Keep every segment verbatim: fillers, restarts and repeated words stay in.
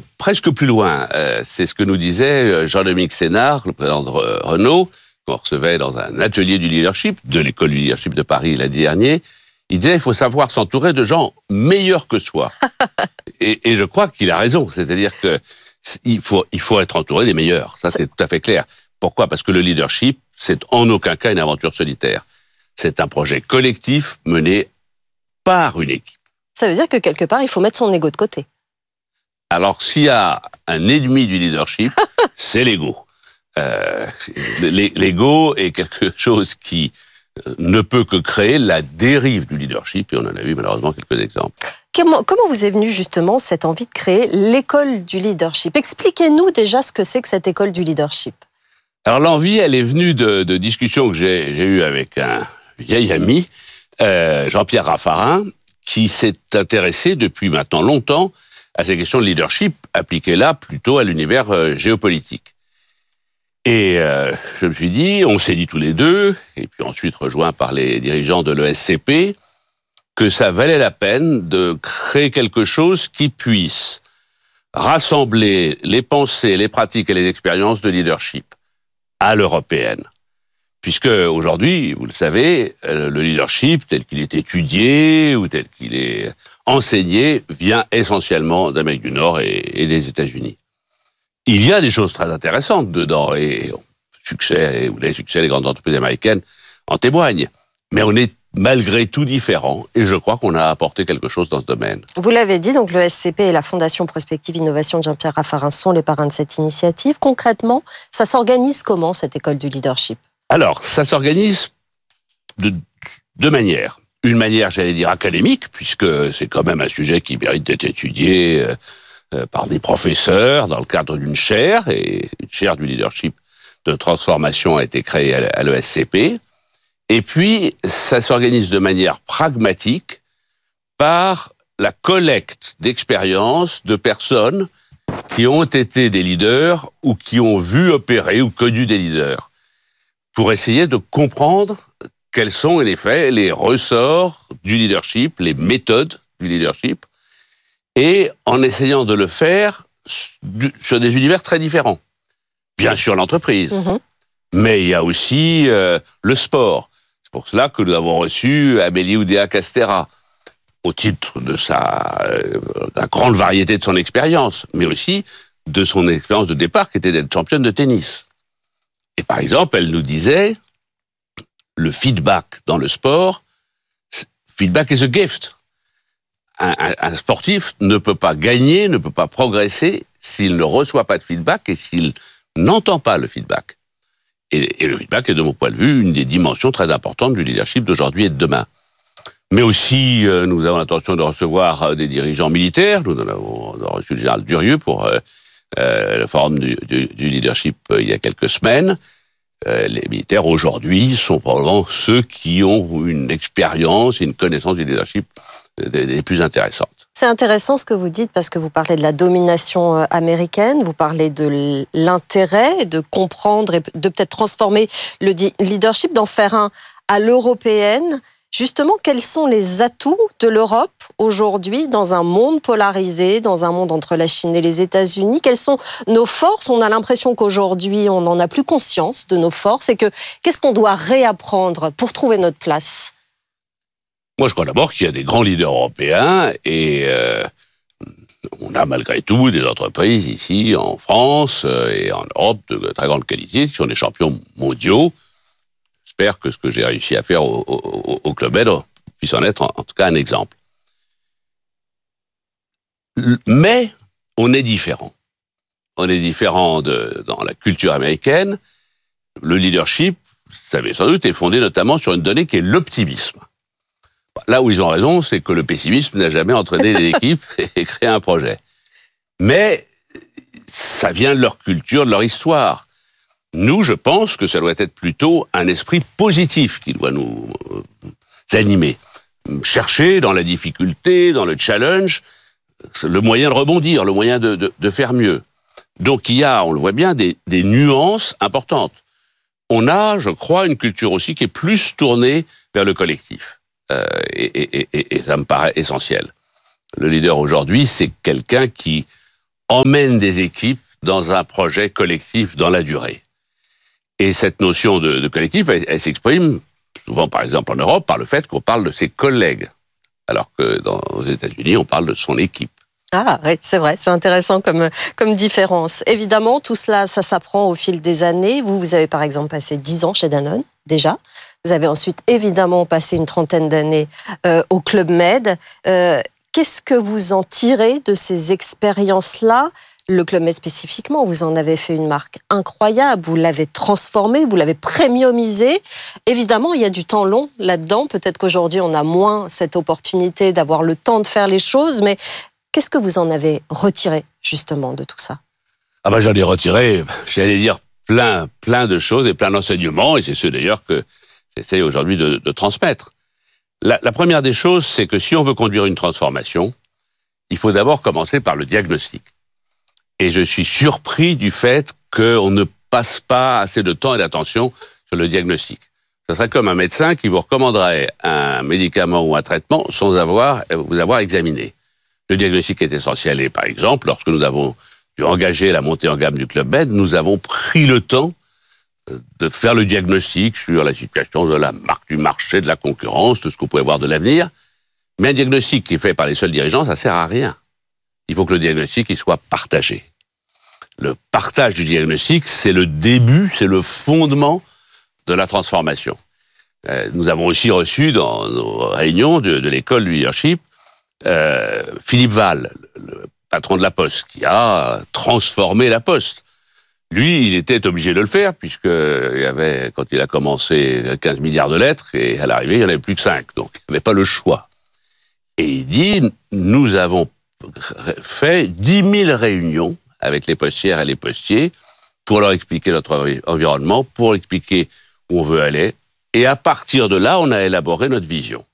presque plus loin. Euh, c'est ce que nous disait Jean-Dominique Sénard, le président de Renault, qu'on recevait dans un atelier du leadership, de l'école du leadership de Paris l'année dernière. Il disait, il faut savoir s'entourer de gens meilleurs que soi. et, et je crois qu'il a raison. C'est-à-dire que il faut, il faut être entouré des meilleurs. Ça, c'est tout à fait clair. Pourquoi ? Parce que le leadership, c'est en aucun cas une aventure solitaire. C'est un projet collectif mené par une équipe. Ça veut dire que quelque part, il faut mettre son ego de côté. Alors, s'il y a un ennemi du leadership, c'est l'ego. Euh, l'ego est quelque chose qui ne peut que créer la dérive du leadership, et on en a vu malheureusement quelques exemples. Comment, comment vous est venue justement cette envie de créer l'école du leadership ? Expliquez-nous déjà ce que c'est que cette école du leadership. Alors l'envie, elle est venue de, de discussions que j'ai, j'ai eues avec un vieil ami, euh, Jean-Pierre Raffarin, qui s'est intéressé depuis maintenant longtemps à ces questions de leadership, appliquées là plutôt à l'univers euh, géopolitique. Et euh, je me suis dit, on s'est dit tous les deux, et puis ensuite rejoint par les dirigeants de l'E S C P, que ça valait la peine de créer quelque chose qui puisse rassembler les pensées, les pratiques et les expériences de leadership à l'européenne. Puisque aujourd'hui, vous le savez, le leadership tel qu'il est étudié ou tel qu'il est enseigné vient essentiellement d'Amérique du Nord et, et des États-Unis. Il y a des choses très intéressantes dedans, et succès, ou les succès des grandes entreprises américaines en témoignent. Mais on est malgré tout différents, et je crois qu'on a apporté quelque chose dans ce domaine. Vous l'avez dit, donc le S C P et la Fondation Prospective Innovation de Jean-Pierre Raffarin sont les parrains de cette initiative. Concrètement, ça s'organise comment, cette école du leadership ? Alors, ça s'organise de deux manières. Une manière, j'allais dire, académique, puisque c'est quand même un sujet qui mérite d'être étudié euh, par des professeurs dans le cadre d'une chaire, et une chaire du leadership de transformation a été créée à l'E S C P. Et puis, ça s'organise de manière pragmatique par la collecte d'expériences de personnes qui ont été des leaders ou qui ont vu opérer ou connu des leaders, pour essayer de comprendre quels sont, en effet, les ressorts du leadership, les méthodes du leadership, et en essayant de le faire sur des univers très différents. Bien sûr, l'entreprise, mmh. mais il y a aussi euh, le sport. C'est pour cela que nous avons reçu Amélie Oudéa-Castéra, au titre de sa euh, la grande variété de son expérience, mais aussi de son expérience de départ, qui était d'être championne de tennis. Et par exemple, elle nous disait, le feedback dans le sport, feedback is a gift. Un, un, un sportif ne peut pas gagner, ne peut pas progresser s'il ne reçoit pas de feedback et s'il n'entend pas le feedback. Et, et le feedback est, de mon point de vue, une des dimensions très importantes du leadership d'aujourd'hui et de demain. Mais aussi, euh, nous avons l'intention de recevoir euh, des dirigeants militaires. Nous en avons, nous avons reçu le général Durieux pour euh, euh, le forum du, du, du leadership euh, il y a quelques semaines. Euh, les militaires, aujourd'hui, sont probablement ceux qui ont une expérience et une connaissance du leadership des, des plus intéressantes. C'est intéressant ce que vous dites, parce que vous parlez de la domination américaine, vous parlez de l'intérêt de comprendre et de peut-être transformer le leadership, d'en faire un à l'européenne. Justement, quels sont les atouts de l'Europe aujourd'hui dans un monde polarisé, dans un monde entre la Chine et les États-Unis ? Quelles sont nos forces ? On a l'impression qu'aujourd'hui, on n'en a plus conscience de nos forces. Et que, qu'est-ce qu'on doit réapprendre pour trouver notre place ? Moi, je crois d'abord qu'il y a des grands leaders européens, et euh, on a malgré tout des entreprises ici, en France et en Europe, de très grande qualité, qui sont des champions mondiaux. J'espère que ce que j'ai réussi à faire au, au, au Club Med puisse en être en, en tout cas un exemple. Mais on est différent. On est différent de, dans la culture américaine. Le leadership, vous savez sans doute, est fondé notamment sur une donnée qui est l'optimisme. Là où ils ont raison, c'est que le pessimisme n'a jamais entraîné les équipes et créé un projet. Mais ça vient de leur culture, de leur histoire. Nous, je pense que ça doit être plutôt un esprit positif qui doit nous animer. Chercher dans la difficulté, dans le challenge, le moyen de rebondir, le moyen de, de, de faire mieux. Donc il y a, on le voit bien, des, des nuances importantes. On a, je crois, une culture aussi qui est plus tournée vers le collectif. Euh, et, et, et, et ça me paraît essentiel. Le leader aujourd'hui, c'est quelqu'un qui emmène des équipes dans un projet collectif dans la durée. Et cette notion de, de collectif, elle, elle s'exprime souvent, par exemple en Europe, par le fait qu'on parle de ses collègues, alors que dans, aux États-Unis, on parle de son équipe. Ah oui, c'est vrai, c'est intéressant comme, comme différence. Évidemment, tout cela, ça s'apprend au fil des années. Vous, vous avez par exemple passé dix ans chez Danone, déjà. Vous avez ensuite évidemment passé une trentaine d'années euh, au Club Med. Euh, qu'est-ce que vous en tirez de ces expériences-là ? Le Club Med spécifiquement, vous en avez fait une marque incroyable, vous l'avez transformé, vous l'avez premiumisé. Évidemment, il y a du temps long là-dedans. Peut-être qu'aujourd'hui, on a moins cette opportunité d'avoir le temps de faire les choses, mais qu'est-ce que vous en avez retiré, justement, de tout ça ? Ah ben, j'en ai retiré, j'allais dire, plein, plein de choses et plein d'enseignements, et c'est ce d'ailleurs que j'essaie aujourd'hui de, de transmettre. La, la première des choses, c'est que si on veut conduire une transformation, il faut d'abord commencer par le diagnostic. Et je suis surpris du fait qu'on ne passe pas assez de temps et d'attention sur le diagnostic. Ce serait comme un médecin qui vous recommanderait un médicament ou un traitement sans avoir, vous avoir examiné. Le diagnostic est essentiel et par exemple, lorsque nous avons dû engager la montée en gamme du Club Med, nous avons pris le temps de faire le diagnostic sur la situation de la marque, du marché, de la concurrence, de ce qu'on pouvait voir de l'avenir. Mais un diagnostic qui est fait par les seuls dirigeants, ça sert à rien. Il faut que le diagnostic il soit partagé. Le partage du diagnostic, c'est le début, c'est le fondement de la transformation. Euh, nous avons aussi reçu dans nos réunions de, de l'école du leadership euh, Philippe Val, le patron de la Poste, qui a transformé la Poste. Lui, il était obligé de le faire, puisque il y avait, quand il a commencé, quinze milliards de lettres, et à l'arrivée, il n'y en avait plus que cinq. Donc, il n'avait pas le choix. Et il dit, nous avons fait dix mille réunions avec les postières et les postiers pour leur expliquer notre environnement, pour expliquer où on veut aller. Et à partir de là, on a élaboré notre vision.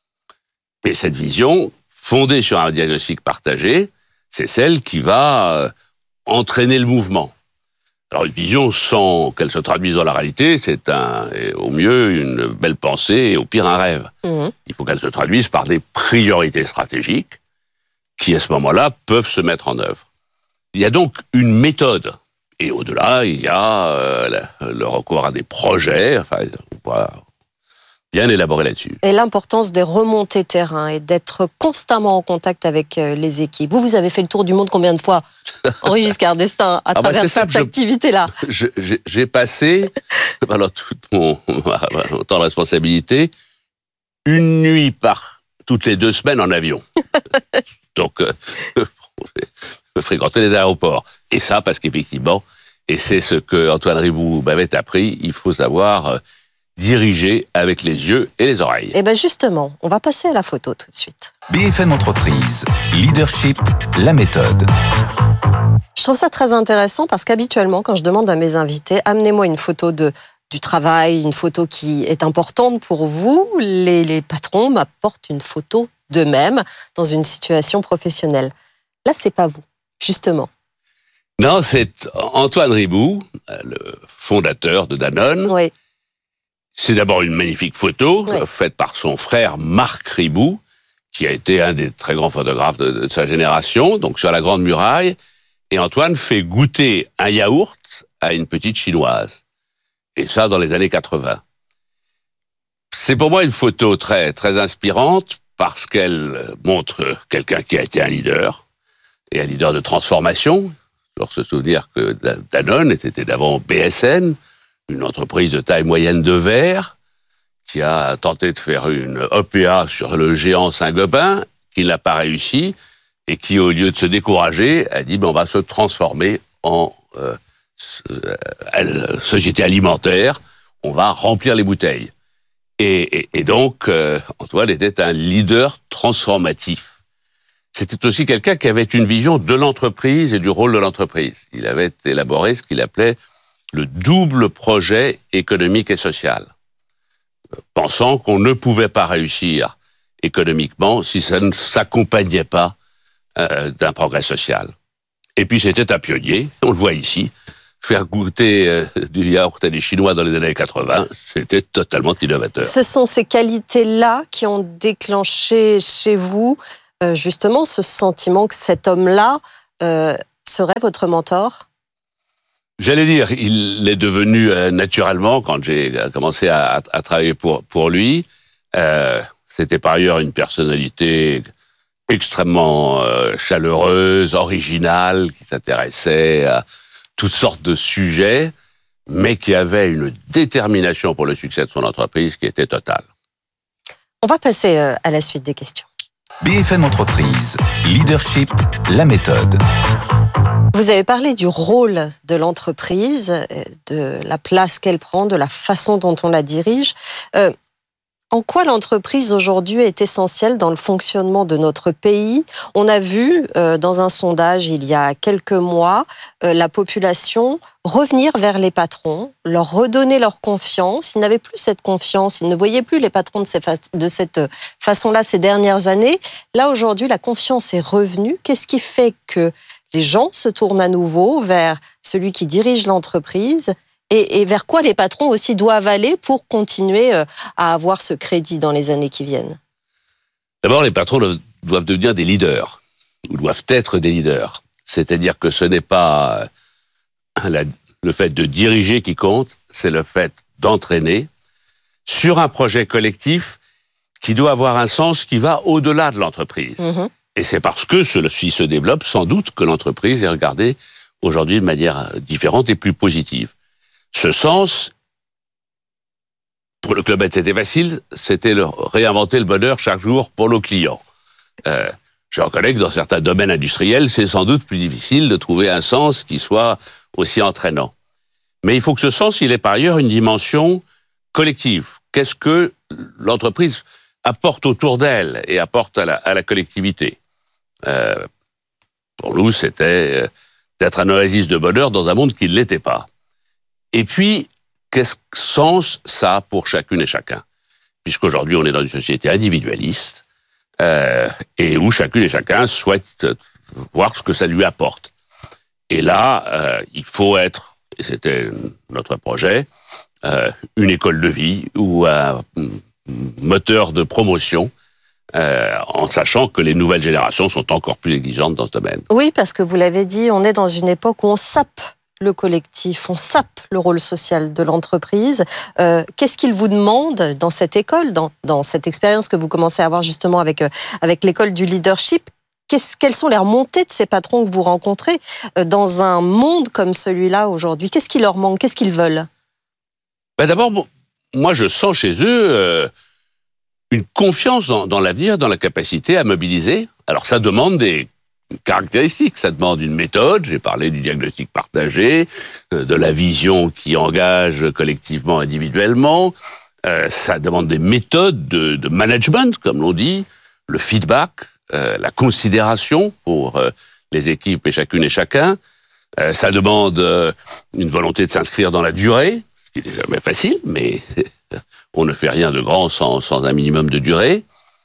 Et cette vision, fondée sur un diagnostic partagé, c'est celle qui va entraîner le mouvement. Alors une vision sans qu'elle se traduise dans la réalité, c'est un, au mieux une belle pensée et au pire un rêve. Mmh. Il faut qu'elle se traduise par des priorités stratégiques qui, à ce moment-là, peuvent se mettre en œuvre. Il y a donc une méthode. Et au-delà, il y a euh, le recours à des projets. Enfin, on va bien élaborer là-dessus. Et l'importance des remontées terrain et d'être constamment en contact avec les équipes. Vous, vous avez fait le tour du monde combien de fois, Henri Giscard d'Estaing, à ah travers bah cette simple, activité-là je, je, J'ai passé, alors tout mon, mon temps de responsabilité, une nuit par toutes les deux semaines en avion. Donc, euh, je fréquentais les aéroports. Et ça, parce qu'effectivement, et c'est ce que Antoine Riboud m'avait appris, il faut savoir euh, diriger avec les yeux et les oreilles. Et bien justement, on va passer à la photo tout de suite. B F M Entreprise, Leadership, la méthode. Je trouve ça très intéressant parce qu'habituellement, quand je demande à mes invités, amenez-moi une photo de, du travail, une photo qui est importante pour vous, les, les patrons m'apportent une photo d'eux-mêmes dans une situation professionnelle. Là, c'est pas vous, justement. Non, c'est Antoine Riboud, le fondateur de Danone. Oui. C'est d'abord une magnifique photo oui. faite par son frère Marc Riboud, qui a été un des très grands photographes de, de sa génération, donc sur la Grande Muraille. Et Antoine fait goûter un yaourt à une petite chinoise. Et ça, dans les années quatre-vingts. C'est pour moi une photo très, très inspirante parce qu'elle montre quelqu'un qui a été un leader, et un leader de transformation. Il faut se souvenir que Danone était d'avant B S N, une entreprise de taille moyenne de verre, qui a tenté de faire une O P A sur le géant Saint-Gobain, qui n'a pas réussi, et qui, au lieu de se décourager, a dit ben, on va se transformer en euh, euh, société alimentaire, on va remplir les bouteilles. Et, et, et donc, euh, Antoine était un leader transformatif. C'était aussi quelqu'un qui avait une vision de l'entreprise et du rôle de l'entreprise. Il avait élaboré ce qu'il appelait le double projet économique et social, pensant qu'on ne pouvait pas réussir économiquement si ça ne s'accompagnait pas euh, d'un progrès social. Et puis c'était un pionnier, on le voit ici, faire goûter euh, du yaourt à des Chinois dans les années quatre-vingts, c'était totalement innovateur. Ce sont ces qualités-là qui ont déclenché chez vous euh, justement ce sentiment que cet homme-là euh, serait votre mentor ? J'allais dire, il l'est devenu euh, naturellement quand j'ai commencé à, à travailler pour, pour lui. Euh, c'était par ailleurs une personnalité extrêmement euh, chaleureuse, originale, qui s'intéressait à toutes sortes de sujets, mais qui avait une détermination pour le succès de son entreprise qui était totale. On va passer euh, à la suite des questions. B F M Entreprise, Leadership, la méthode. Vous avez parlé du rôle de l'entreprise, de la place qu'elle prend, de la façon dont on la dirige. Euh, en quoi l'entreprise aujourd'hui est essentielle dans le fonctionnement de notre pays ? On a vu euh, dans un sondage il y a quelques mois euh, la population revenir vers les patrons, leur redonner leur confiance. Ils n'avaient plus cette confiance, ils ne voyaient plus les patrons de, ces fa- de cette façon-là ces dernières années. Là aujourd'hui, la confiance est revenue. Qu'est-ce qui fait que les gens se tournent à nouveau vers celui qui dirige l'entreprise et, et vers quoi les patrons aussi doivent aller pour continuer à avoir ce crédit dans les années qui viennent ? D'abord, les patrons doivent devenir des leaders, ou doivent être des leaders. C'est-à-dire que ce n'est pas la, le fait de diriger qui compte, c'est le fait d'entraîner sur un projet collectif qui doit avoir un sens qui va au-delà de l'entreprise. Mmh. Et c'est parce que ceci se développe, sans doute, que l'entreprise est regardée aujourd'hui de manière différente et plus positive. Ce sens, pour le Club Med, c'était facile, c'était le, réinventer le bonheur chaque jour pour nos clients. Euh, je reconnais que dans certains domaines industriels, c'est sans doute plus difficile de trouver un sens qui soit aussi entraînant. Mais il faut que ce sens, il ait par ailleurs une dimension collective. Qu'est-ce que l'entreprise apporte autour d'elle et apporte à la, à la collectivité ? Euh, pour nous, c'était d'être un oasis de bonheur dans un monde qui ne l'était pas. Et puis, quel sens ça a pour chacune et chacun ? Puisqu'aujourd'hui, on est dans une société individualiste euh, et où chacune et chacun souhaite voir ce que ça lui apporte. Et là, euh, il faut être, et c'était notre projet, euh, une école de vie ou un moteur de promotion, Euh, en sachant que les nouvelles générations sont encore plus exigeantes dans ce domaine. Oui, parce que vous l'avez dit, on est dans une époque où on sape le collectif, on sape le rôle social de l'entreprise. Euh, qu'est-ce qu'ils vous demandent dans cette école, dans, dans cette expérience que vous commencez à avoir justement avec, euh, avec l'école du leadership ? Qu'est-ce, quelles sont les remontées de ces patrons que vous rencontrez euh, dans un monde comme celui-là aujourd'hui ? Qu'est-ce qui leur manque ? Qu'est-ce qu'ils veulent ? Ben d'abord, bon, moi je sens chez eux euh, une confiance dans, dans l'avenir, dans la capacité à mobiliser. Alors ça demande des caractéristiques, ça demande une méthode, j'ai parlé du diagnostic partagé, euh, de la vision qui engage collectivement, individuellement, euh, ça demande des méthodes de, de management, comme l'on dit, le feedback, euh, la considération pour euh, les équipes et chacune et chacun, euh, ça demande euh, une volonté de s'inscrire dans la durée, ce qui n'est jamais facile, mais on ne fait rien de grand sans, sans un minimum de durée,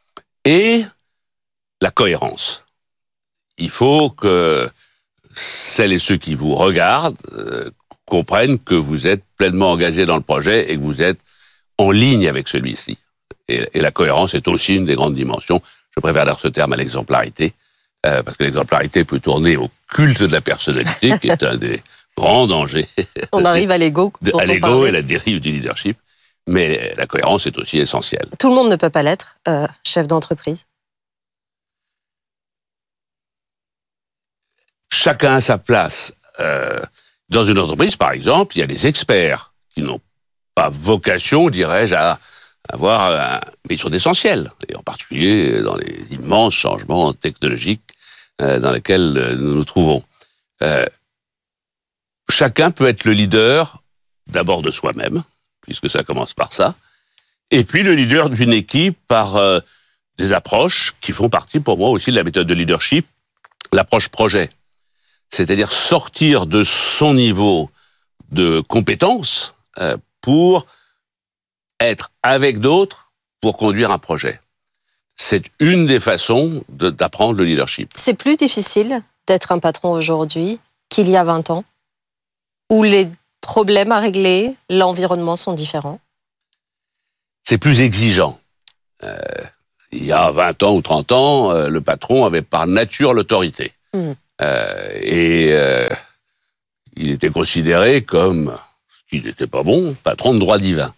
et la cohérence. Il faut que celles et ceux qui vous regardent euh, comprennent que vous êtes pleinement engagés dans le projet et que vous êtes en ligne avec celui-ci. Et, et la cohérence est aussi une des grandes dimensions. Je préfère dire ce terme à l'exemplarité, euh, parce que l'exemplarité peut tourner au culte de la personnalité, qui est un des grands dangers. On arrive à l'ego. De, à l'ego et la dérive du leadership. Mais la cohérence est aussi essentielle. Tout le monde ne peut pas l'être, euh, chef d'entreprise. Chacun a sa place. Euh, dans une entreprise, par exemple, il y a des experts qui n'ont pas vocation, dirais-je, à avoir un métier essentiel, et en particulier dans les immenses changements technologiques euh, dans lesquels nous nous trouvons. Euh, chacun peut être le leader, d'abord de soi-même, puisque ça commence par ça, et puis le leader d'une équipe par euh, des approches qui font partie pour moi aussi de la méthode de leadership, l'approche projet. C'est-à-dire sortir de son niveau de compétence euh, pour être avec d'autres pour conduire un projet. C'est une des façons de, d'apprendre le leadership. C'est plus difficile d'être un patron aujourd'hui qu'il y a vingt ans, où les problèmes à régler, l'environnement sont différents. C'est plus exigeant. Euh, il y a vingt ans ou trente ans, euh, le patron avait par nature l'autorité. Mmh. Euh, et euh, il était considéré comme, ce qui n'était pas bon, patron de droit divin.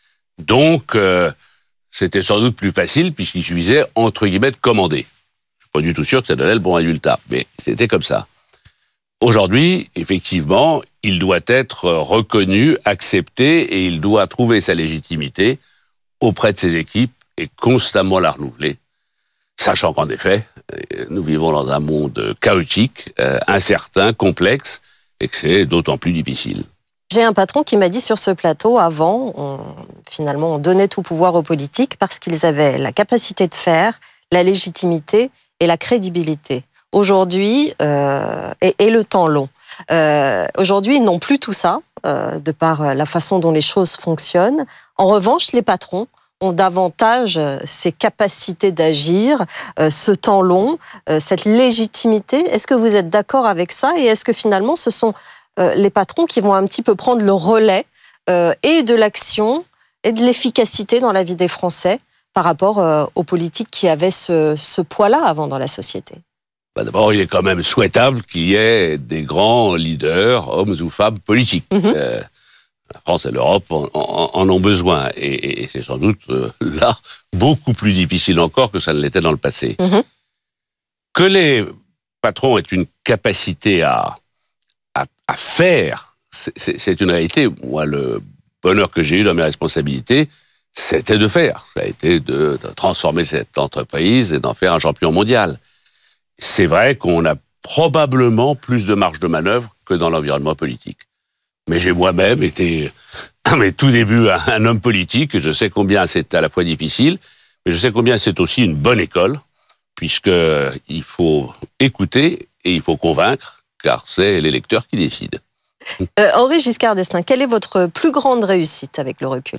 Donc, euh, c'était sans doute plus facile puisqu'il suffisait, entre guillemets, de commander. Je suis pas du tout sûr que ça donnait le bon résultat, mais c'était comme ça. Aujourd'hui, effectivement, il doit être reconnu, accepté, et il doit trouver sa légitimité auprès de ses équipes et constamment la renouveler, sachant qu'en effet, nous vivons dans un monde chaotique, euh, incertain, complexe, et que c'est d'autant plus difficile. J'ai un patron qui m'a dit sur ce plateau, avant, on, finalement, on donnait tout pouvoir aux politiques parce qu'ils avaient la capacité de faire, la légitimité et la crédibilité. Aujourd'hui, euh, et, et le temps long. Euh, aujourd'hui, ils n'ont plus tout ça, euh, de par la façon dont les choses fonctionnent. En revanche, les patrons ont davantage ces capacités d'agir, euh, ce temps long, euh, cette légitimité. Est-ce que vous êtes d'accord avec ça? Et est-ce que finalement, ce sont euh, les patrons qui vont un petit peu prendre le relais euh, et de l'action et de l'efficacité dans la vie des Français par rapport euh, aux politiques qui avaient ce, ce poids-là avant dans la société? Bah d'abord, il est quand même souhaitable qu'il y ait des grands leaders, hommes ou femmes politiques. Mmh. Euh, la France et l'Europe en, en, en ont besoin. Et, et c'est sans doute euh, là beaucoup plus difficile encore que ça ne l'était dans le passé. Mmh. Que les patrons aient une capacité à, à, à faire, c'est, c'est, c'est une réalité. Moi, le bonheur que j'ai eu dans mes responsabilités, c'était de faire. Ça a été de, de transformer cette entreprise et d'en faire un champion mondial. C'est vrai qu'on a probablement plus de marge de manœuvre que dans l'environnement politique. Mais j'ai moi-même été, à mes tout débuts, un homme politique. Je sais combien c'est à la fois difficile, mais je sais combien c'est aussi une bonne école, puisqu'il faut écouter et il faut convaincre, car c'est l'électeur qui décide. Euh, Henri Giscard d'Estaing, quelle est votre plus grande réussite avec le recul?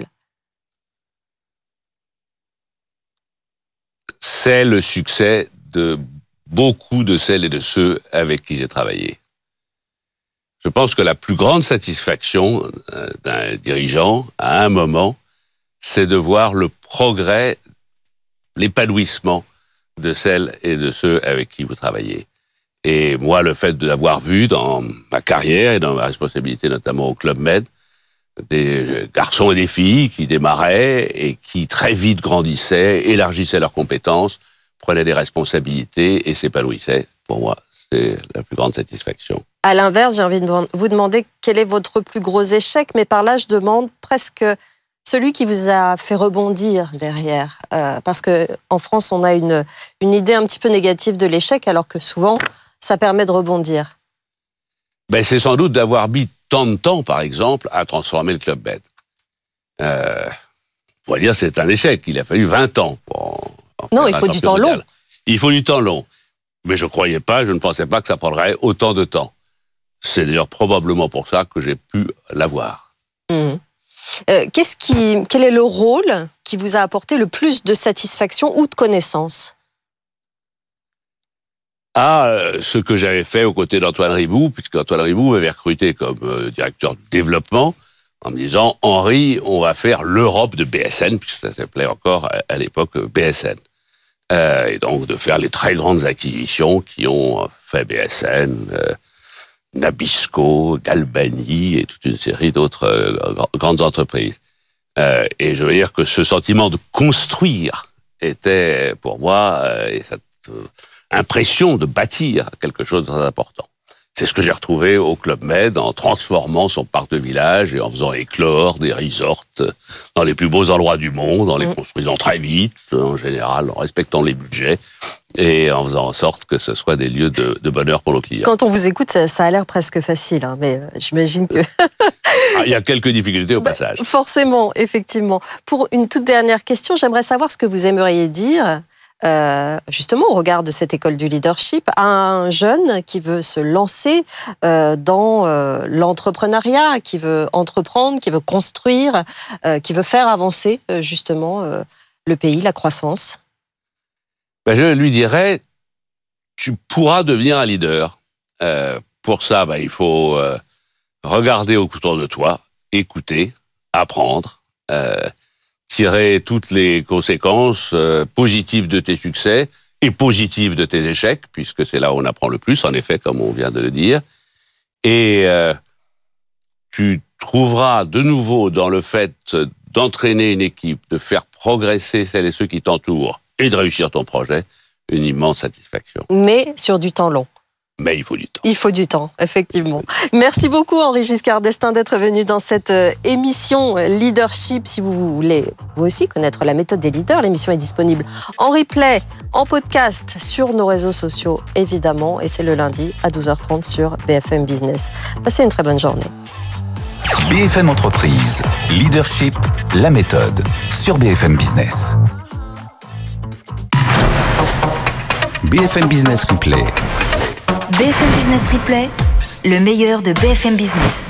C'est le succès de beaucoup de celles et de ceux avec qui j'ai travaillé. Je pense que la plus grande satisfaction d'un dirigeant, à un moment, c'est de voir le progrès, l'épanouissement de celles et de ceux avec qui vous travaillez. Et moi, le fait d'avoir vu dans ma carrière et dans ma responsabilité, notamment au Club Med, des garçons et des filles qui démarraient et qui très vite grandissaient, élargissaient leurs compétences, prenaient des responsabilités et s'épanouissaient. Pour moi, c'est la plus grande satisfaction. À l'inverse, j'ai envie de vous demander quel est votre plus gros échec, mais par là, je demande presque celui qui vous a fait rebondir derrière. Euh, parce qu'en France, on a une, une idée un petit peu négative de l'échec, alors que souvent, ça permet de rebondir. Ben, c'est sans doute d'avoir mis tant de temps, par exemple, à transformer le Club Med. Euh, on va dire que c'est un échec. Il a fallu vingt ans pour... Non, il faut du temps long. Il faut du temps long. Mais je ne croyais pas, je ne pensais pas que ça prendrait autant de temps. C'est d'ailleurs probablement pour ça que j'ai pu l'avoir. Mmh. Euh, qu'est-ce qui, quel est le rôle qui vous a apporté le plus de satisfaction ou de connaissance? Ah, euh, ce que j'avais fait aux côtés d'Antoine Riboud, puisque Antoine Riboud m'avait recruté comme euh, directeur du développement, en me disant, Henri, on va faire l'Europe de B S N, puisque ça s'appelait encore à, à l'époque B S N. Euh, et donc de faire les très grandes acquisitions qui ont fait B S N, euh, Nabisco, Galbani et toute une série d'autres euh, grandes entreprises. Euh, et je veux dire que ce sentiment de construire était pour moi, euh, et cette euh, impression de bâtir quelque chose de très important. C'est ce que j'ai retrouvé au Club Med en transformant son parc de village et en faisant éclore des resorts dans les plus beaux endroits du monde, en les mmh. construisant très vite, en général, en respectant les budgets et en faisant en sorte que ce soit des lieux de, de bonheur pour nos clients. Quand on vous écoute, ça, ça a l'air presque facile, hein, mais euh, j'imagine que... ah, il y a quelques difficultés au bah, passage. Forcément, effectivement. Pour une toute dernière question, j'aimerais savoir ce que vous aimeriez dire... Euh, justement au regard de cette école du leadership, à un jeune qui veut se lancer euh, dans euh, l'entrepreneuriat, qui veut entreprendre, qui veut construire, euh, qui veut faire avancer euh, justement euh, le pays, la croissance? Ben, je lui dirais, tu pourras devenir un leader. Euh, pour ça, ben, il faut euh, regarder autour de toi, écouter, apprendre, euh, tirer toutes les conséquences euh, positives de tes succès et positive de tes échecs, puisque c'est là où on apprend le plus, en effet, comme on vient de le dire. Et euh, tu trouveras de nouveau dans le fait d'entraîner une équipe, de faire progresser celles et ceux qui t'entourent et de réussir ton projet, une immense satisfaction. Mais sur du temps long. Mais il faut du temps. Il faut du temps, effectivement. Merci beaucoup Henri Giscard d'Estaing d'être venu dans cette émission Leadership. Si vous voulez vous aussi connaître la méthode des leaders, l'émission est disponible en replay, en podcast, sur nos réseaux sociaux évidemment. Et c'est le lundi à douze heures trente sur B F M Business. Passez une très bonne journée. B F M Entreprise, Leadership, la méthode, sur B F M Business. B F M Business Replay. B F M Business Replay, le meilleur de B F M Business.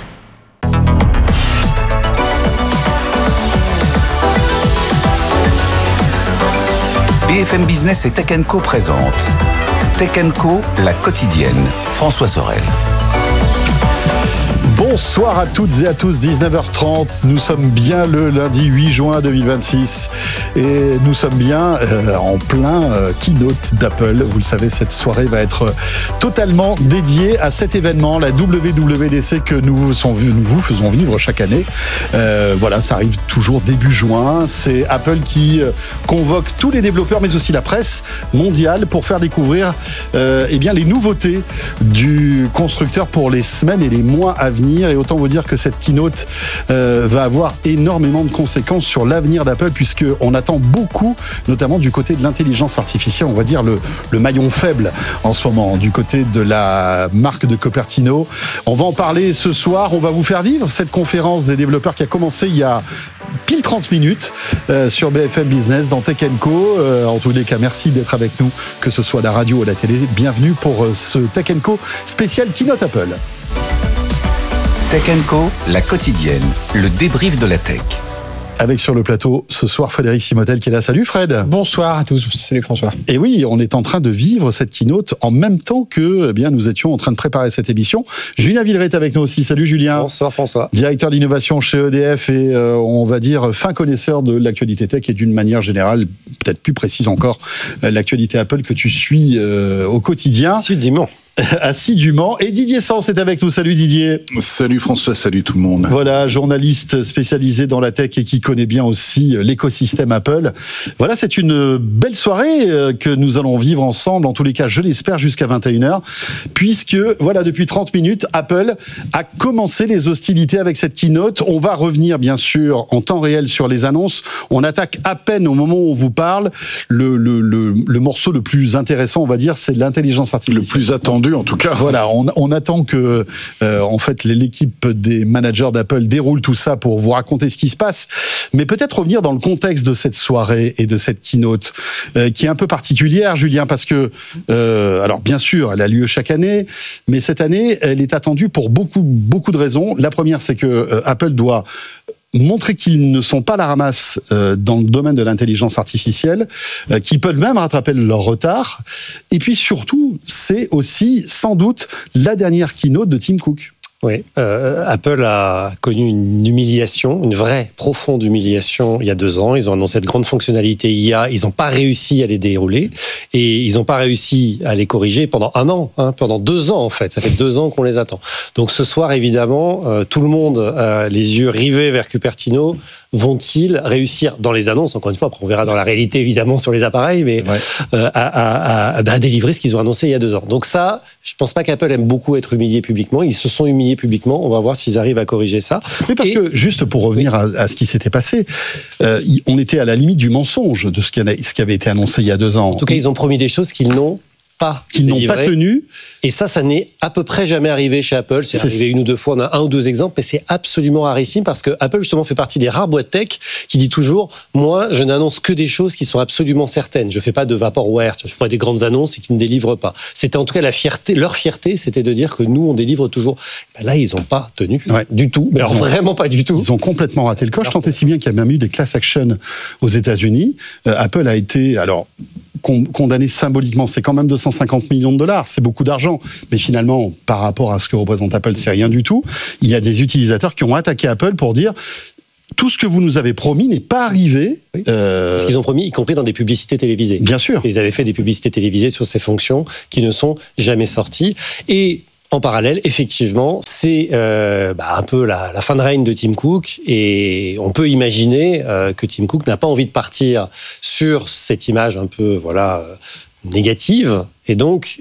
B F M Business et Tech and Co présente Tech and Co, la quotidienne. François Sorel. Bonsoir à toutes et à tous, dix-neuf heures trente, nous sommes bien le lundi huit juin deux mille vingt-six et nous sommes bien euh, en plein euh, keynote d'Apple. Vous le savez, cette soirée va être totalement dédiée à cet événement, la W W D C que nous, sont, nous vous faisons vivre chaque année. Euh, voilà, ça arrive toujours début juin, c'est Apple qui euh, convoque tous les développeurs mais aussi la presse mondiale pour faire découvrir euh, eh bien, les nouveautés du constructeur pour les semaines et les mois à venir. Et autant vous dire que cette keynote euh, va avoir énormément de conséquences sur l'avenir d'Apple, puisqu'on attend beaucoup, notamment du côté de l'intelligence artificielle, on va dire le, le maillon faible en ce moment, du côté de la marque de Cupertino. On va en parler ce soir, on va vous faire vivre cette conférence des développeurs qui a commencé il y a pile trente minutes euh, sur B F M Business dans Tech and Co. Euh, en tous les cas, merci d'être avec nous, que ce soit à la radio ou à la télé. Bienvenue pour euh, ce Tech and Co spécial keynote Apple. Tech and Co, la quotidienne, le débrief de la tech. Avec sur le plateau ce soir Frédéric Simotel qui est là. Salut Fred. Bonsoir à tous. Salut François. Et oui, on est en train de vivre cette keynote en même temps que eh bien nous étions en train de préparer cette émission. Julien Villeray est avec nous aussi. Salut Julien. Bonsoir François. Directeur d'innovation chez E D F et euh, on va dire fin connaisseur de l'actualité tech et d'une manière générale, peut-être plus précise encore, euh, l'actualité Apple que tu suis euh, au quotidien. Assidûment. Assidûment. Et Didier Sens est avec nous. Salut Didier. Salut François, salut tout le monde. Voilà, journaliste spécialisé dans la tech et qui connaît bien aussi l'écosystème Apple. Voilà, c'est une belle soirée que nous allons vivre ensemble, en tous les cas, je l'espère, jusqu'à vingt et une heures, puisque, voilà, depuis trente minutes, Apple a commencé les hostilités avec cette keynote. On va revenir, bien sûr, en temps réel sur les annonces. On attaque à peine au moment où on vous parle. Le, le, le, le morceau le plus intéressant, on va dire, c'est l'intelligence artificielle. Le plus attendu. En tout cas. Voilà, on, on attend que euh, en fait l'équipe des managers d'Apple déroule tout ça pour vous raconter ce qui se passe. Mais peut-être revenir dans le contexte de cette soirée et de cette keynote euh, qui est un peu particulière, Julien, parce que euh, alors bien sûr, elle a lieu chaque année, mais cette année, elle est attendue pour beaucoup beaucoup de raisons. La première, c'est que euh, Apple doit montrer qu'ils ne sont pas à la ramasse euh, dans le domaine de l'intelligence artificielle, euh, qu'ils peuvent même rattraper leur retard. Et puis surtout, c'est aussi sans doute la dernière keynote de Tim Cook. Oui, euh, Apple a connu une humiliation, une vraie, profonde humiliation il y a deux ans. Ils ont annoncé de grandes fonctionnalités I A, ils n'ont pas réussi à les dérouler et ils n'ont pas réussi à les corriger pendant un an, hein, pendant deux ans en fait. Ça fait deux ans qu'on les attend. Donc ce soir, évidemment, euh, tout le monde a les yeux rivés vers Cupertino. Vont-ils réussir dans les annonces, encore une fois, après on verra dans la réalité évidemment sur les appareils, mais ouais. euh, à, à, à, à délivrer ce qu'ils ont annoncé il y a deux ans. Donc ça, je pense pas qu'Apple aime beaucoup être humilié publiquement. Ils se sont humiliés publiquement. On va voir s'ils arrivent à corriger ça. Mais parce Et, que juste pour revenir oui. à, à ce qui s'était passé, euh, on était à la limite du mensonge de ce qui, a, ce qui avait été annoncé il y a deux ans. En tout cas, ils ont promis des choses qu'ils n'ont pas qui n'ont pas tenu. Et ça, ça n'est à peu près jamais arrivé chez Apple. C'est, c'est arrivé une ou deux fois, on a un ou deux exemples, mais c'est absolument rarissime parce que Apple, justement, fait partie des rares boîtes tech qui dit toujours, moi, je n'annonce que des choses qui sont absolument certaines. Je fais pas de vaporware, je fais pas des grandes annonces et qui ne délivrent pas. C'était en tout cas la fierté, leur fierté, c'était de dire que nous, on délivre toujours. Ben là, ils n'ont pas tenu ouais. du tout. Mais alors ont, vraiment pas du tout. Ils ont complètement raté le coche, tant et si bien qu'il y a même eu des class action aux États-Unis. Euh, Apple a été, alors, condamné symboliquement, c'est quand même deux cent cinquante millions de dollars, c'est beaucoup d'argent, mais finalement, par rapport à ce que représente Apple, c'est rien du tout. Il y a des utilisateurs qui ont attaqué Apple pour dire tout ce que vous nous avez promis n'est pas arrivé. Oui. Euh... Ce qu'ils ont promis, y compris dans des publicités télévisées. Bien sûr. Ils avaient fait des publicités télévisées sur ces fonctions qui ne sont jamais sorties. Et en parallèle, effectivement, c'est euh, bah, un peu la, la fin de règne de Tim Cook. Et on peut imaginer euh, que Tim Cook n'a pas envie de partir sur cette image un peu, voilà, euh, négative. Et donc,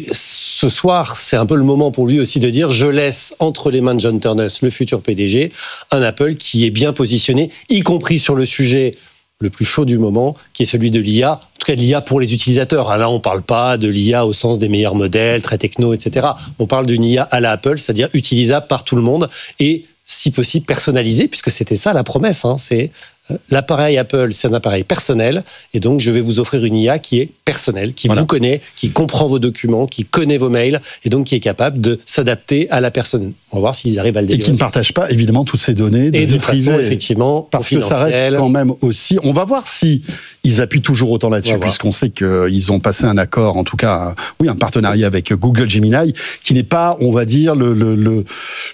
ce soir, c'est un peu le moment pour lui aussi de dire « Je laisse entre les mains de John Ternus, le futur P D G, un Apple qui est bien positionné, y compris sur le sujet le plus chaud du moment, qui est celui de l'I A, en tout cas de l'I A pour les utilisateurs. Ah, là, on ne parle pas de l'I A au sens des meilleurs modèles, très techno, et cetera. On parle d'une I A à la Apple, c'est-à-dire utilisable par tout le monde et, si possible, personnalisée, puisque c'était ça la promesse. Hein, c'est l'appareil Apple, c'est un appareil personnel, et donc je vais vous offrir une I A qui est personnelle, qui voilà. vous connaît, qui comprend vos documents, qui connaît vos mails, et donc qui est capable de s'adapter à la personne. On va voir s'ils arrivent à le délivrer. Et qui ne partage pas, évidemment, toutes ces données de et vie de privée. Façon, effectivement, parce que ça reste quand même aussi... On va voir si ils appuient toujours autant là-dessus, puisqu'on sait qu'ils ont passé un accord, en tout cas, un, oui, un partenariat avec Google Gemini, qui n'est pas, on va dire, le, le, le,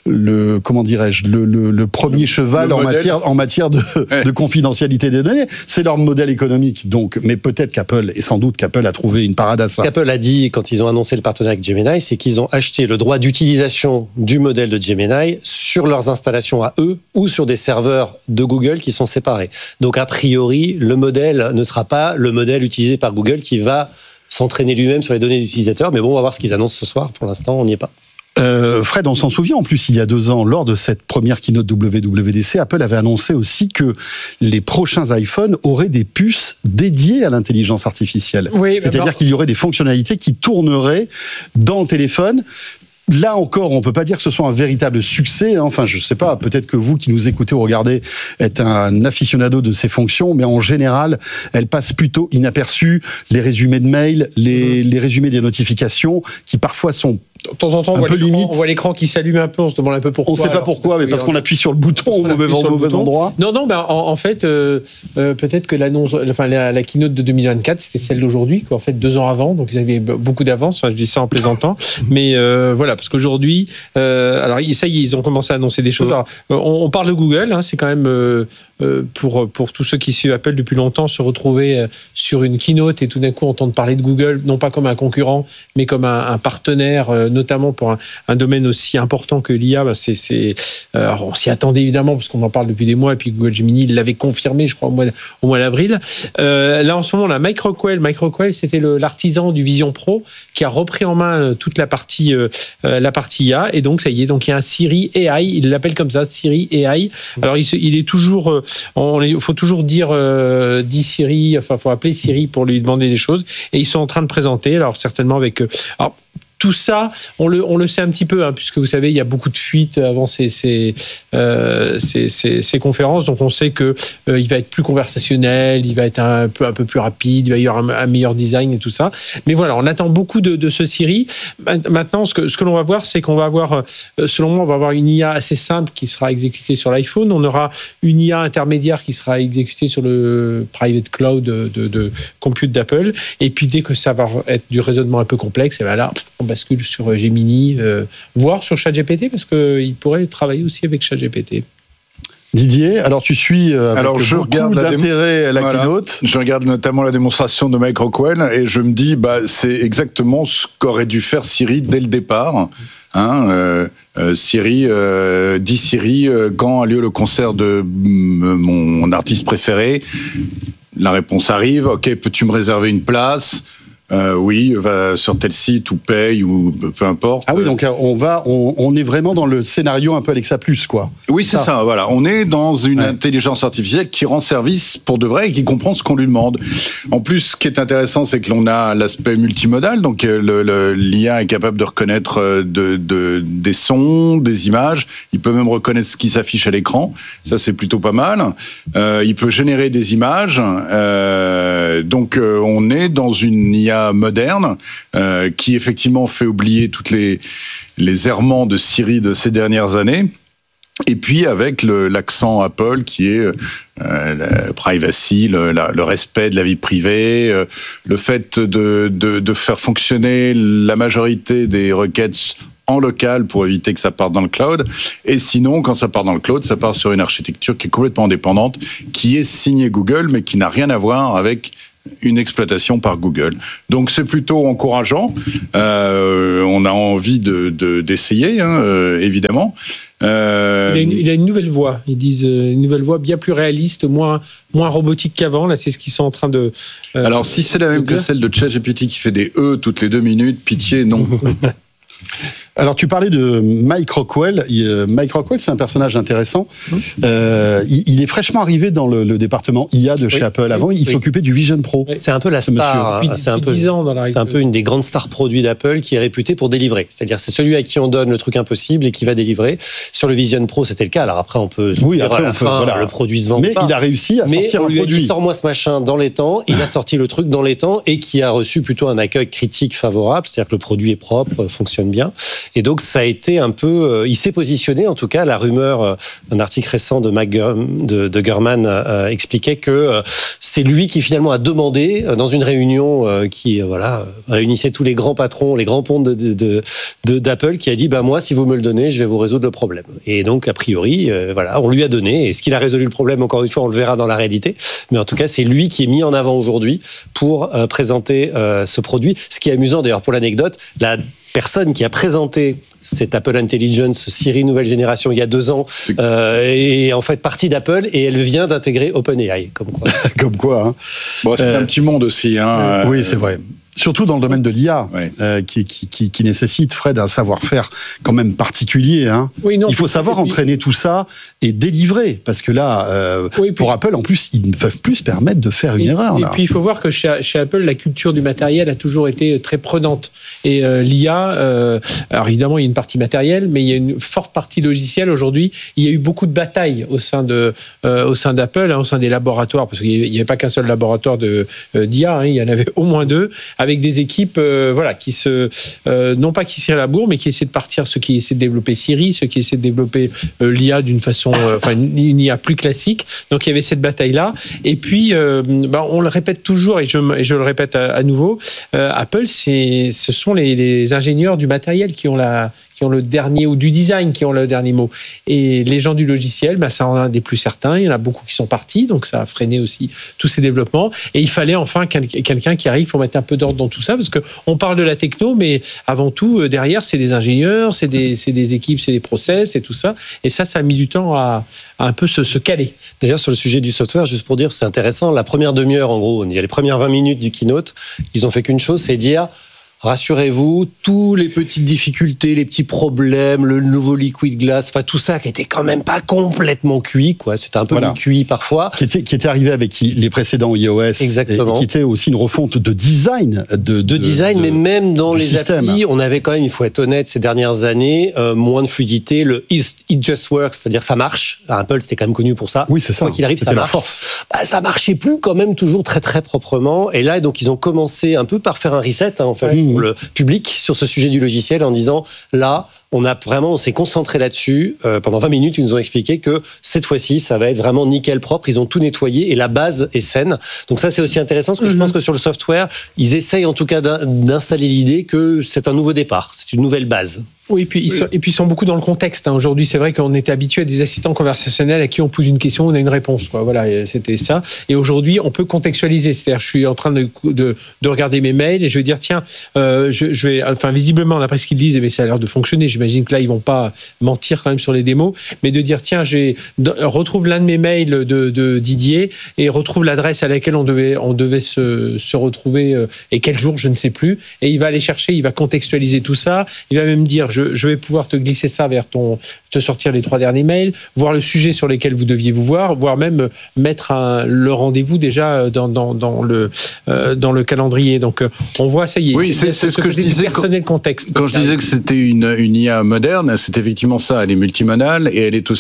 le comment dirais-je, le, le, le premier le, cheval le en, matière, en matière de, ouais. de confidentialité des données. C'est leur modèle économique, donc. Mais peut-être qu'Apple, et sans doute qu'Apple a trouvé une parade à ça. Ce qu'Apple a dit quand ils ont annoncé le partenariat avec Gemini, c'est qu'ils ont acheté le droit d'utilisation du modèle de Gemini sur leurs installations à eux ou sur des serveurs de Google qui sont séparés. Donc, a priori, le modèle ne sera pas le modèle utilisé par Google qui va s'entraîner lui-même sur les données d'utilisateurs. Mais bon, on va voir ce qu'ils annoncent ce soir. Pour l'instant, on n'y est pas. Euh, Fred, on s'en souvient, en plus, il y a deux ans, lors de cette première keynote W W D C, Apple avait annoncé aussi que les prochains iPhones auraient des puces dédiées à l'intelligence artificielle. Oui, c'est-à-dire alors... qu'il y aurait des fonctionnalités qui tourneraient dans le téléphone. Là encore, on peut pas dire que ce soit un véritable succès. Enfin, je sais pas, peut-être que vous qui nous écoutez ou regardez êtes un aficionado de ces fonctions, mais en général, elles passent plutôt inaperçues. Les résumés de mails, les, les résumés des notifications, qui parfois sont de temps en temps, on voit, on voit l'écran qui s'allume un peu, on se demande un peu pourquoi. On ne sait pas alors, pourquoi, parce mais parce qu'on appuie sur le bouton au mauvais, au mauvais endroit. Non, non, ben, en, en fait, euh, euh, peut-être que l'annonce, enfin, la, la keynote de deux mille vingt-quatre, c'était celle d'aujourd'hui, en fait, deux ans avant, donc ils avaient beaucoup d'avance, enfin, je dis ça en plaisantant, mais euh, voilà, parce qu'aujourd'hui, euh, alors ça y est, ils ont commencé à annoncer des choses. Alors, on, on parle de Google, hein, c'est quand même, euh, euh, pour, pour tous ceux qui suivent Apple depuis longtemps, se retrouver sur une keynote et tout d'un coup entendre parler de Google, non pas comme un concurrent, mais comme un, un partenaire, euh, notamment pour un, un domaine aussi important que l'I A, bah c'est, c'est, euh, on s'y attendait évidemment parce qu'on en parle depuis des mois et puis Google Gemini l'avait confirmé, je crois, au mois, au mois d'avril. Euh, là, en ce moment, là, Mike Rockwell, Mike Rockwell, c'était le, l'artisan du Vision Pro qui a repris en main toute la partie, euh, la partie I A et donc ça y est, donc il y a un Siri A I, il l'appelle comme ça, Siri A I. Alors il, il est toujours, il faut toujours dire, euh, dit Siri, enfin, faut appeler Siri pour lui demander des choses et ils sont en train de présenter, alors certainement avec, euh, alors, tout ça, on le, on le sait un petit peu, hein, puisque vous savez, il y a beaucoup de fuites avant ces, ces, euh, ces, ces, ces conférences. Donc, on sait qu'il euh, va être plus conversationnel, il va être un peu, un peu plus rapide, il va y avoir un, un meilleur design et tout ça. Mais voilà, on attend beaucoup de, de ce Siri. Maintenant, ce que, ce que l'on va voir, c'est qu'on va avoir, selon moi, on va avoir une I A assez simple qui sera exécutée sur l'iPhone. On aura une I A intermédiaire qui sera exécutée sur le private cloud de, de, de compute d'Apple. Et puis, dès que ça va être du raisonnement un peu complexe, et ben là, on bascule sur Gemini, euh, voire sur ChatGPT, parce qu'il pourrait travailler aussi avec ChatGPT. Didier, alors tu suis euh, avec alors, je beaucoup regarde d'intérêt la, dé... la voilà. keynote. Je regarde notamment la démonstration de Mike Rockwell et je me dis, bah, c'est exactement ce qu'aurait dû faire Siri dès le départ. Hein, euh, euh, Siri, euh, dis Siri, euh, quand a lieu le concert de euh, mon artiste préféré? La réponse arrive, ok, peux-tu me réserver une place? Euh, oui, va sur tel site ou paye ou peu importe. Ah oui, donc on va, on, on est vraiment dans le scénario un peu Alexa Plus, quoi. Oui, c'est ça. ça voilà, on est dans une ouais. intelligence artificielle qui rend service pour de vrai et qui comprend ce qu'on lui demande. En plus, ce qui est intéressant, c'est que l'on a l'aspect multimodal, donc le, le, l'I A est capable de reconnaître de, de, des sons, des images. Il peut même reconnaître ce qui s'affiche à l'écran. Ça, c'est plutôt pas mal. Euh, il peut générer des images. Euh, donc, euh, on est dans une I A moderne, euh, qui effectivement fait oublier toutes les, les errements de Siri de ces dernières années. Et puis avec le, l'accent Apple qui est euh, la privacy, le, la, le respect de la vie privée, euh, le fait de, de, de faire fonctionner la majorité des requêtes en local pour éviter que ça parte dans le cloud. Et sinon, quand ça part dans le cloud, ça part sur une architecture qui est complètement indépendante, qui est signée Google, mais qui n'a rien à voir avec une exploitation par Google. Donc c'est plutôt encourageant. Euh, on a envie de, de, d'essayer, hein, euh, évidemment. Euh... Il, a une, il a une nouvelle voix. Ils disent euh, une nouvelle voix bien plus réaliste, moins moins robotique qu'avant. Là, c'est ce qu'ils sont en train de. Euh, Alors si c'est la même que celle de ChatGPT qui fait des E toutes les deux minutes, pitié, non. Alors, tu parlais de Mike Rockwell. Mike Rockwell, c'est un personnage intéressant. Euh, il, il est fraîchement arrivé dans le, le département I A de chez oui, Apple. Avant, il oui. s'occupait du Vision Pro. C'est un peu la star. Depuis, c'est un peu, dix ans dans la c'est un peu une des grandes stars produits d'Apple qui est réputée pour délivrer. C'est-à-dire, c'est celui à qui on donne le truc impossible et qui va délivrer. Sur le Vision Pro, c'était le cas. Alors après, on peut se oui, dire après, à la on fin, peut, voilà. le produit se vend Mais pas. il a réussi à Mais sortir on un lui produit. a dit, sors-moi ce machin dans les temps. Il a sorti le truc dans les temps et qui a reçu plutôt un accueil critique favorable. C'est-à-dire que le produit est propre, fonctionne bien. Et donc, ça a été un peu, euh, il s'est positionné, en tout cas, la rumeur euh, d'un article récent de, Mac Ger- de, de Gurman euh, expliquait que euh, c'est lui qui finalement a demandé, euh, dans une réunion euh, qui euh, voilà, réunissait tous les grands patrons, les grands pontes de, de, de, d'Apple, qui a dit, bah, moi, si vous me le donnez, je vais vous résoudre le problème. Et donc, a priori, euh, voilà, on lui a donné. Est-ce qu'il a résolu le problème? Encore une fois, on le verra dans la réalité. Mais en tout cas, c'est lui qui est mis en avant aujourd'hui pour euh, présenter euh, ce produit. Ce qui est amusant, d'ailleurs, pour l'anecdote, la personne qui a présenté cette Apple Intelligence Siri nouvelle génération il y a deux ans euh, est en fait partie d'Apple et elle vient d'intégrer OpenAI. Comme quoi. Comme quoi. Hein. Bon, c'est euh, un petit monde aussi. Hein, oui, c'est vrai. Surtout dans le domaine de l'I A, ouais. euh, qui, qui, qui, qui nécessite, Fred, un savoir-faire quand même particulier. Hein. Oui, non, il faut savoir puis, entraîner tout ça et délivrer, parce que là, euh, oui, puis, pour Apple, en plus, ils ne peuvent plus se permettre de faire une et, erreur. Et là. puis, il faut voir que chez, chez Apple, la culture du matériel a toujours été très prenante. Et euh, l'I A, euh, alors évidemment, il y a une partie matérielle, mais il y a une forte partie logicielle. Aujourd'hui, il y a eu beaucoup de batailles au sein, de, euh, au sein d'Apple, hein, au sein des laboratoires, parce qu'il n'y avait pas qu'un seul laboratoire de, euh, d'I A, hein, il y en avait au moins deux, avec des équipes Euh, voilà, qui se, euh, non pas qui se tirent la bourre, mais qui essaient de partir, ceux qui essaient de développer Siri, ceux qui essaient de développer euh, l'I A d'une façon, euh, enfin une, une I A plus classique. Donc il y avait cette bataille-là. Et puis, euh, bah, on le répète toujours, et je, et je le répète à, à nouveau, euh, Apple, c'est, ce sont les, les ingénieurs du matériel qui ont la qui ont le dernier, ou du design qui ont le dernier mot. Et les gens du logiciel, ben ça en a des plus certains, il y en a beaucoup qui sont partis, donc ça a freiné aussi tous ces développements. Et il fallait enfin quel, quelqu'un qui arrive pour mettre un peu d'ordre dans tout ça, parce qu'on parle de la techno, mais avant tout, derrière, c'est des ingénieurs, c'est des, c'est des équipes, c'est des process, et tout ça. Et ça, ça a mis du temps à, à un peu se, se caler. D'ailleurs, sur le sujet du software, juste pour dire, c'est intéressant, la première demi-heure, en gros, il y a les premières vingt minutes du keynote, ils ont fait qu'une chose, c'est dire... Rassurez-vous, tous les petites difficultés, les petits problèmes, le nouveau liquid glass, enfin tout ça qui était quand même pas complètement cuit, quoi. C'était un peu voilà. cuit parfois. Qui était, qui était arrivé avec les précédents iOS. Exactement. Et qui était aussi une refonte de design. De, de, de design, de, mais même dans les système. applis, on avait quand même, il faut être honnête, ces dernières années, euh, moins de fluidité. Le It Just Works, c'est-à-dire ça marche. Apple, c'était quand même connu pour ça. Oui, c'est ça. Quoi qu'il arrive, c'était ça la marche. Force. Bah, ça marchait plus quand même toujours très très proprement. Et là, donc ils ont commencé un peu par faire un reset, hein, en fait. Mmh. Pour le public sur ce sujet du logiciel en disant là on a vraiment on s'est concentré là-dessus euh, pendant vingt minutes. Ils nous ont expliqué que cette fois-ci ça va être vraiment nickel propre, ils ont tout nettoyé et la base est saine. Donc ça c'est aussi intéressant parce que mm-hmm. je pense que sur le software ils essayent en tout cas d'installer l'idée que c'est un nouveau départ, c'est une nouvelle base. Oui, et puis, ils sont, et puis ils sont beaucoup dans le contexte. Hein. Aujourd'hui, c'est vrai qu'on était habitué à des assistants conversationnels à qui on pose une question, on a une réponse. Quoi. Voilà, c'était ça. Et aujourd'hui, on peut contextualiser. C'est-à-dire, je suis en train de, de, de regarder mes mails et je vais dire, tiens, euh, je, je vais, enfin, visiblement, d'après ce qu'ils disent, mais ça a l'air de fonctionner. J'imagine que là, ils vont pas mentir quand même sur les démos, mais de dire, tiens, j'ai, retrouve l'un de mes mails de, de Didier et retrouve l'adresse à laquelle on devait, on devait se, se retrouver euh, et quel jour, je ne sais plus. Et il va aller chercher, il va contextualiser tout ça. Il va même dire, Je, je vais pouvoir te glisser ça vers ton, te sortir les trois derniers mails, voir le sujet sur lesquels vous deviez vous voir, voire même mettre un, le rendez-vous déjà dans, dans, dans, le, euh, dans le calendrier. Donc, on voit, ça y est. Oui, c'est, c'est, c'est ce que je disais. Personnel contexte. Quand je disais que c'était une, une I A moderne, c'est effectivement ça. Elle est multimodale et elle est aussi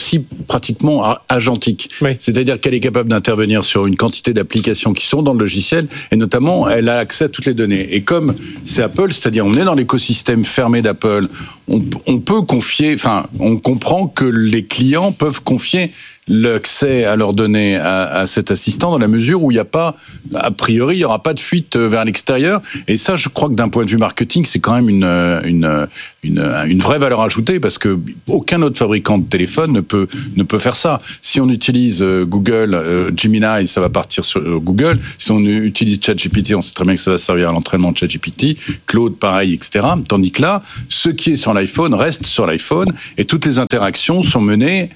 pratiquement agentique. Oui. C'est-à-dire qu'elle est capable d'intervenir sur une quantité d'applications qui sont dans le logiciel, et notamment, elle a accès à toutes les données. Et comme c'est Apple, c'est-à-dire on est dans l'écosystème fermé d'Apple, on, on peut confier, enfin, on comprend que les clients peuvent confier l'accès à leurs données à, à cet assistant dans la mesure où il n'y a pas, a priori, il n'y aura pas de fuite vers l'extérieur. Et ça, je crois que d'un point de vue marketing, c'est quand même une, une, une, une vraie valeur ajoutée parce que aucun autre fabricant de téléphone ne peut, ne peut faire ça. Si on utilise Google, euh, Gemini, ça va partir sur euh, Google. Si on utilise ChatGPT, on sait très bien que ça va servir à l'entraînement de ChatGPT. Claude, pareil, et cetera. Tandis que là, ce qui est sur l'iPhone reste sur l'iPhone et toutes les interactions sont menées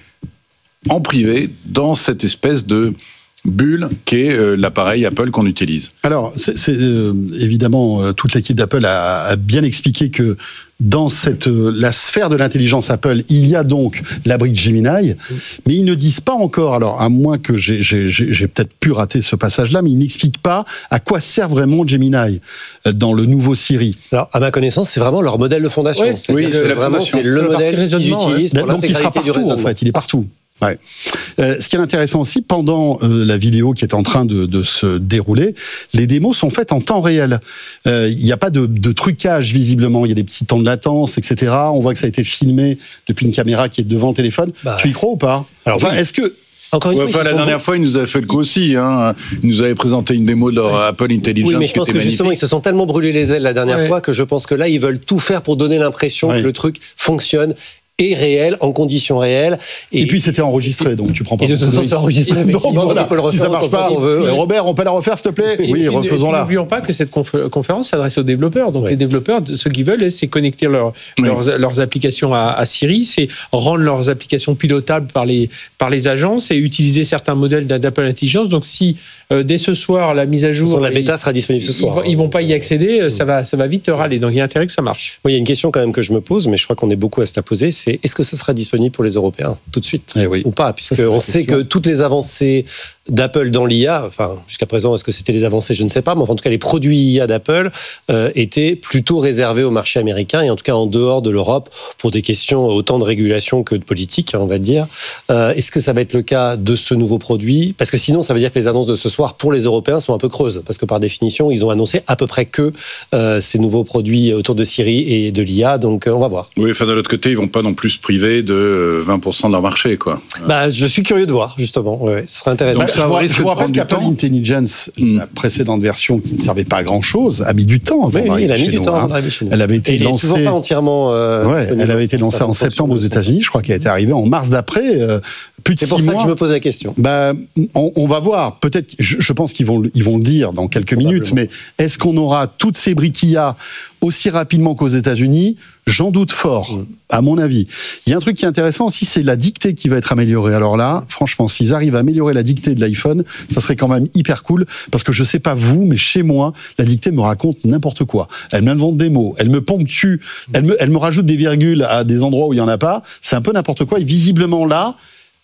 en privé, dans cette espèce de bulle qu'est euh, l'appareil Apple qu'on utilise. Alors, c'est, c'est euh, évidemment, euh, toute l'équipe d'Apple a, a bien expliqué que dans cette, euh, la sphère de l'intelligence Apple, il y a donc la brique Gemini, mais ils ne disent pas encore, alors à moins que j'ai, j'ai, j'ai, j'ai peut-être pu rater ce passage-là, mais ils n'expliquent pas à quoi sert vraiment Gemini euh, dans le nouveau Siri. Alors, à ma connaissance, c'est vraiment leur modèle de fondation. Ouais, c'est oui, c'est la vraiment, fondation. c'est le Sur la modèle partie qu'ils raisonnement, utilisent pour Donc il sera l'intégralité du partout, en raisonnement. fait, il est partout. Ouais. Euh, ce qui est intéressant aussi, pendant euh, la vidéo qui est en train de, de se dérouler, les démos sont faites en temps réel. Euh, Il n'y a pas de, de trucage visiblement, il y a des petits temps de latence, et cetera. On voit que ça a été filmé depuis une caméra qui est devant le téléphone. Bah, tu y crois ou pas? alors, Enfin, oui. est-ce que... Encore une Ouais, fois, enfin, ils la sont dernière bons. fois, ils nous avaient fait le coup aussi. Hein. Ils nous avaient présenté une démo de leur Ouais. Apple Intelligence Oui, mais je qui pense était que justement, magnifique. ils se sont tellement brûlés les ailes la dernière Ouais. fois que je pense que là, ils veulent tout faire pour donner l'impression Ouais. que le truc fonctionne et réel, en conditions réelles. Et, puis c'était enregistré, donc tu prends pas. Et de toute façon, c'est enregistré. Donc effectivement, voilà, on peut le si ça refaire marche autant pas, qu'on veut. euh, Robert, on peut la refaire s'il te plaît? Oui, Et- et- refaisons-la. et N'oublions pas que cette conf- conférence s'adresse aux développeurs. Donc Ouais. les développeurs, ce qu'ils veulent, c'est connecter leur- Oui. leurs, leurs applications à, à Siri, c'est rendre leurs applications pilotables par les, par les agences et utiliser certains modèles d'Apple Intelligence. Donc si euh, dès ce soir la mise à De toute jour, façon, la bêta ils- sera disponible ce ils, soir. vont- ils vont pas y accéder, ça va, ça va vite râler. Donc il y a intérêt que ça marche. Oui, il y a une question quand même que je me pose, mais je crois qu'on est beaucoup à se la poser, c'est est-ce que ce sera disponible pour les Européens tout de suite Eh oui. ou pas? Ça, c'est Puisqu'on la sait question. que toutes les avancées d'Apple dans l'I A, enfin jusqu'à présent, est-ce que c'était les avancées? Je ne sais pas, mais en tout cas les produits I A d'Apple euh, étaient plutôt réservés au marché américain et en tout cas en dehors de l'Europe pour des questions autant de régulation que de politique, on va dire. Euh, est-ce que ça va être le cas de ce nouveau produit? Parce que sinon, ça veut dire que les annonces de ce soir pour les Européens sont un peu creuses, parce que par définition, ils ont annoncé à peu près que euh, ces nouveaux produits autour de Siri et de l'I A, donc euh, on va voir. Oui, enfin, de l'autre côté, ils vont pas non plus se priver de vingt pour cent de leur marché, quoi. Bah, je suis curieux de voir, justement. Ouais, ouais, ce serait intéressant. Donc, Bah, ça je vous- risque je vous de rappelle prendre du qu'Apple temps. Intelligence, Mm. la précédente version qui ne servait pas à grand chose, a mis du temps avant Oui, oui, d'arriver il a mis chez du nous, temps hein. avant d'arriver chez nous. Elle avait été Et il est lancée. toujours pas entièrement. euh, Ouais, disponible. elle avait été lancée Ça en dépend septembre aux de son- États-Unis. Je crois qu'elle a été arrivée en mars d'après. euh, plus de C'est six pour ça mois. que je me pose la question. Bah, on, on va voir. Peut-être, je, je pense qu'ils vont, le- ils vont le dire dans quelques minutes. Mais est-ce qu'on aura toutes ces briques I A aussi rapidement qu'aux États-Unis? J'en doute fort, Mm. à mon avis. Il y a un truc qui est intéressant aussi, c'est la dictée qui va être améliorée. Alors là, franchement, s'ils arrivent à améliorer la dictée de l'iPhone, ça serait quand même hyper cool. Parce que je sais pas vous, mais chez moi, la dictée me raconte n'importe quoi. Elle m'invente des mots, elle me ponctue, elle me, elle me rajoute des virgules à des endroits où il y en a pas. C'est un peu n'importe quoi. Et visiblement là,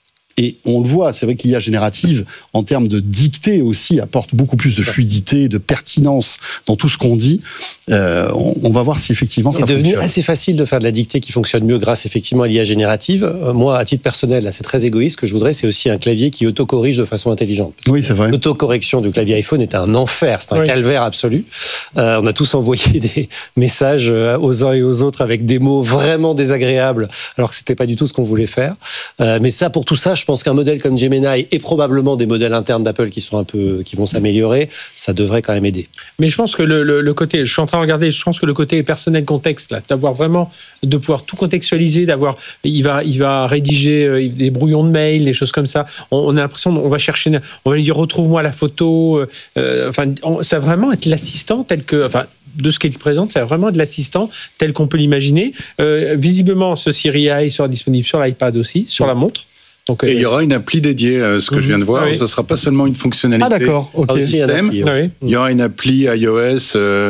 et on le voit, c'est vrai que l'I A générative, en termes de dictée aussi, apporte beaucoup plus de fluidité, de pertinence dans tout ce qu'on dit. Euh, on, on va voir si effectivement ça C'est devenu fonctionne. assez facile de faire de la dictée qui fonctionne mieux grâce effectivement à l'I A générative. Euh, moi, à titre personnel, là, c'est très égoïste. Ce que je voudrais, c'est aussi un clavier qui autocorrige de façon intelligente. Oui, c'est vrai. L'autocorrection du clavier iPhone est un enfer, c'est un Oui. calvaire absolu. Euh, on a tous envoyé des messages euh, aux uns et aux autres avec des mots vraiment désagréables, alors que c'était pas du tout ce qu'on voulait faire. Euh, mais ça, pour tout ça, je pense qu'un modèle comme Gemini et probablement des modèles internes d'Apple qui sont un peu, qui vont s'améliorer, ça devrait quand même aider. Mais je pense que le, le, le côté, je suis en train de regarder, je pense que le côté personnel contexte, là, d'avoir vraiment, de pouvoir tout contextualiser, d'avoir, il va, il va rédiger euh, des brouillons de mails, des choses comme ça. On, on a l'impression, on va chercher, on va lui dire retrouve-moi la photo. Euh, enfin, on, ça va vraiment être l'assistant tel que, enfin, de ce qu'il présente, c'est vraiment de l'assistant tel qu'on peut l'imaginer. Euh, visiblement, ce Siri A I sera disponible sur l'iPad aussi, sur la montre. Donc, Et il y euh, aura une appli dédiée à ce que Mhm. je viens de voir. Oui. Ça ne sera pas seulement une fonctionnalité. Ah d'accord, ok. Ça aussi, il y a un Système. appli, ah ouais. oui. Il y aura une appli iOS euh,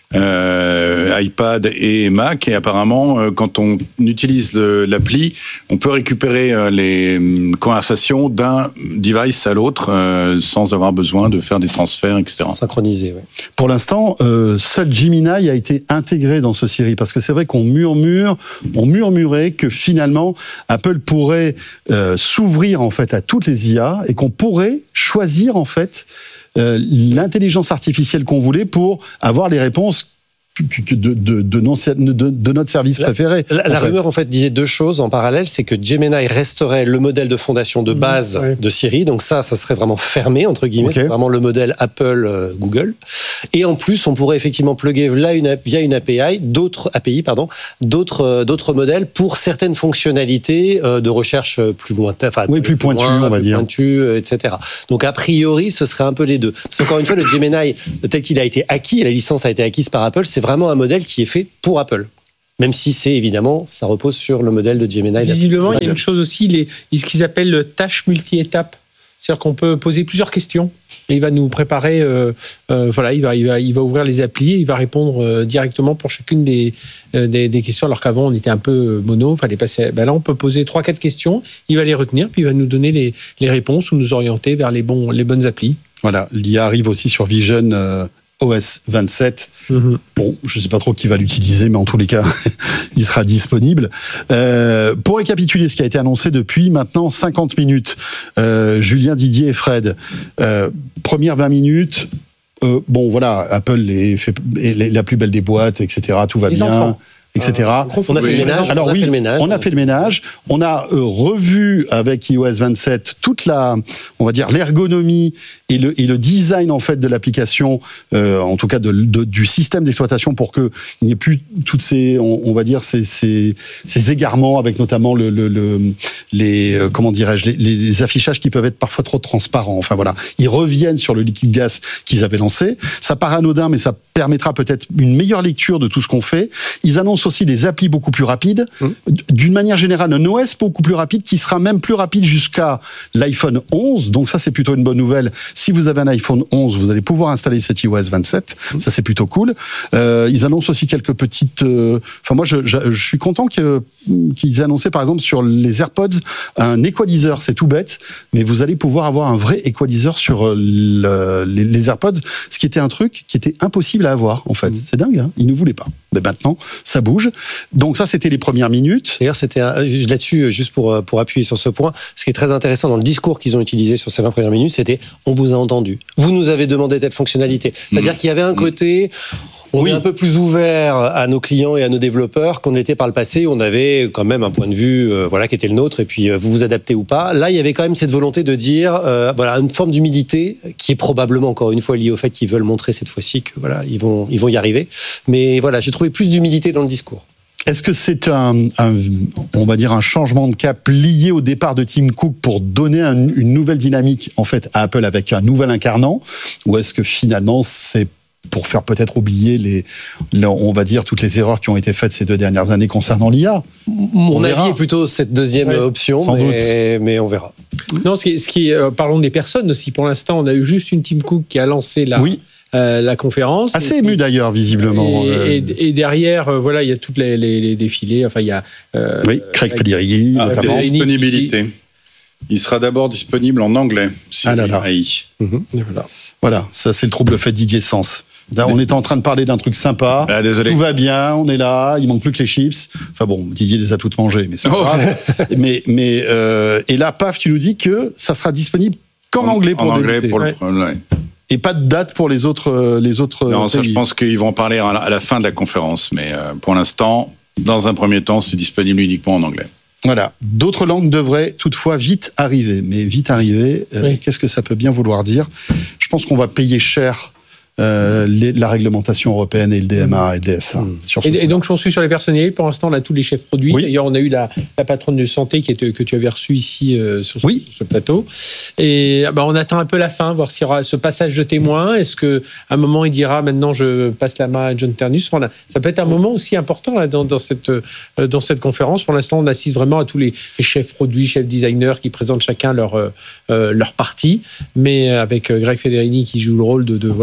euh, iPad et Mac. Et apparemment, euh, quand on utilise le, l'appli, on peut récupérer euh, les conversations d'un device à l'autre euh, sans avoir besoin de faire des transferts, et cetera. Synchronisé, oui. Pour l'instant, euh, seul Gemini a été intégré dans ce Siri, parce que c'est vrai qu'on murmure, on murmurait que finalement Apple pourrait euh, s'ouvrir en fait à toutes les I A et qu'on pourrait choisir en fait euh, l'intelligence artificielle qu'on voulait pour avoir les réponses de, de, de, non, de, de notre service la, préféré. La, la en rumeur fait. en fait disait deux choses en parallèle, c'est que Gemini resterait le modèle de fondation de base mmh, ouais. de Siri, donc ça, ça serait vraiment fermé entre guillemets, okay. C'est vraiment le modèle Apple euh, Google. Et en plus, on pourrait effectivement plugger via une, via une A P I, d'autres A P I, pardon, d'autres euh, d'autres modèles pour certaines fonctionnalités euh, de recherche plus lointaines, enfin oui, plus, plus pointues, on va plus dire, pointues, et cetera. Donc a priori, ce serait un peu les deux. Parce qu'encore une fois, le Gemini tel qu'il a été acquis, la licence a été acquise par Apple, c'est vraiment un modèle qui est fait pour Apple. Même si c'est évidemment, ça repose sur le modèle de Gemini. Visiblement, il y a une chose aussi, les, ce qu'ils appellent tâches multi-étapes. C'est-à-dire qu'on peut poser plusieurs questions et il va nous préparer, euh, euh, voilà, il va, il, va, il va ouvrir les applis et il va répondre euh, directement pour chacune des, euh, des, des questions, alors qu'avant on était un peu mono, fallait passer. Ben là, on peut poser trois, quatre questions, il va les retenir, puis il va nous donner les, les réponses ou nous orienter vers les, bons, les bonnes applis. Voilà, l'I A arrive aussi sur Vision euh, O S vingt-sept. Mm-hmm. Bon, je ne sais pas trop qui va l'utiliser, mais en tous les cas, il sera disponible. Euh, pour récapituler ce qui a été annoncé depuis maintenant cinquante minutes, euh, Julien, Didier et Fred, euh, première vingt minutes, euh, bon voilà, Apple est, fait, est la plus belle des boîtes, et cetera, tout va Les bien. Enfants. et cetera. Euh, on a fait le ménage. Alors on a oui, fait le ménage. on a fait le ménage. On a euh, revu avec i O S vingt-sept toute la, on va dire, l'ergonomie et le, et le design en fait de l'application, euh, en tout cas de, de, du système d'exploitation, pour que il n'y ait plus toutes ces, on, on va dire ces, ces, ces égarements avec notamment le, le, le les, euh, comment dirais-je, les, les affichages qui peuvent être parfois trop transparents. Enfin voilà, ils reviennent sur le liquide gaz qu'ils avaient lancé. Ça paraît anodin, mais ça permettra peut-être une meilleure lecture de tout ce qu'on fait. Ils annoncent aussi des applis beaucoup plus rapides. Mmh. D'une manière générale, un O S beaucoup plus rapide qui sera même plus rapide jusqu'à l'iPhone onze. Donc ça, c'est plutôt une bonne nouvelle. Si vous avez un iPhone onze, vous allez pouvoir installer cet i O S vingt-sept. Mmh. Ça, c'est plutôt cool. Euh, ils annoncent aussi quelques petites... Euh... Enfin, moi, je, je, je suis content que, qu'ils aient annoncé, par exemple, sur les AirPods, un equalizer. C'est tout bête, mais vous allez pouvoir avoir un vrai equalizer sur le, les, les AirPods, ce qui était un truc qui était impossible à avoir, en fait. Mmh. C'est dingue, hein. Ils ne voulaient pas. Mais maintenant, ça bouge. Donc ça, c'était les premières minutes. D'ailleurs, c'était un, là-dessus, juste pour, pour appuyer sur ce point, ce qui est très intéressant dans le discours qu'ils ont utilisé sur ces vingt premières minutes, c'était « on vous a entendu, vous nous avez demandé telle fonctionnalité ». C'est-à-dire mmh. qu'il y avait un côté... On oui. est un peu plus ouvert à nos clients et à nos développeurs qu'on l'était par le passé. On avait quand même un point de vue, euh, voilà, qui était le nôtre. Et puis, euh, vous vous adaptez ou pas. Là, il y avait quand même cette volonté de dire, euh, voilà, une forme d'humilité qui est probablement encore une fois liée au fait qu'ils veulent montrer cette fois-ci que voilà, ils vont, ils vont y arriver. Mais voilà, j'ai trouvé plus d'humilité dans le discours. Est-ce que c'est un, un, on va dire, un changement de cap lié au départ de Tim Cook pour donner un, une nouvelle dynamique en fait à Apple avec un nouvel incarnant, ou est-ce que finalement c'est pour faire peut-être oublier les, les, on va dire, toutes les erreurs qui ont été faites ces deux dernières années concernant l'I A? Mon avis est plutôt cette deuxième ouais, option, sans mais, doute. mais on verra. Non, ce qui, ce qui euh, parlons des personnes aussi. Pour l'instant, on a eu juste une Tim Cook qui a lancé la, oui. euh, la conférence. Assez ému d'ailleurs, visiblement. Et, euh... et, et derrière, euh, voilà, il y a toutes les, les, les défilés. Enfin, il y a. Euh, oui, Craig Federighi, ah, notamment. La disponibilité. Il sera d'abord disponible en anglais. Si ah là là. Mm-hmm. Voilà. Voilà, ça c'est le trouble fait Didier Sens. On était en train de parler d'un truc sympa, ah, désolé. Tout va bien, on est là, il manque plus que les chips. Enfin bon, Didier les a toutes mangées, mais c'est pas oh. grave. mais, mais, euh, et là, paf, tu nous dis que ça sera disponible qu'en en, anglais pour en anglais débuter. Pour le, ouais. ouais. Et pas de date pour les autres, les autres non, pays. Ça, je pense qu'ils vont en parler à la, à la fin de la conférence, mais euh, pour l'instant, dans un premier temps, c'est disponible uniquement en anglais. Voilà. D'autres langues devraient toutefois vite arriver. Mais vite arriver, euh, oui. qu'est-ce que ça peut bien vouloir dire? Je pense qu'on va payer cher Euh, les, la réglementation européenne et le D M A et le D S A. Mmh. Sur et, et donc, j'en suis sur les personnels. Pour l'instant, on a tous les chefs produits. Oui. D'ailleurs, on a eu la, la patronne de santé qui était, que tu avais reçue ici euh, sur, oui. sur ce plateau. Et bah, on attend un peu la fin, voir s'il y aura ce passage de témoin. Est-ce qu'à un moment, il dira maintenant, je passe la main à John Ternus? Voilà. Ça peut être un moment aussi important là, dans, dans, cette, euh, dans cette conférence. Pour l'instant, on assiste vraiment à tous les, les chefs produits, chefs designers qui présentent chacun leur, euh, leur partie. Mais avec Greg Federighi qui joue le rôle de, de, voilà, de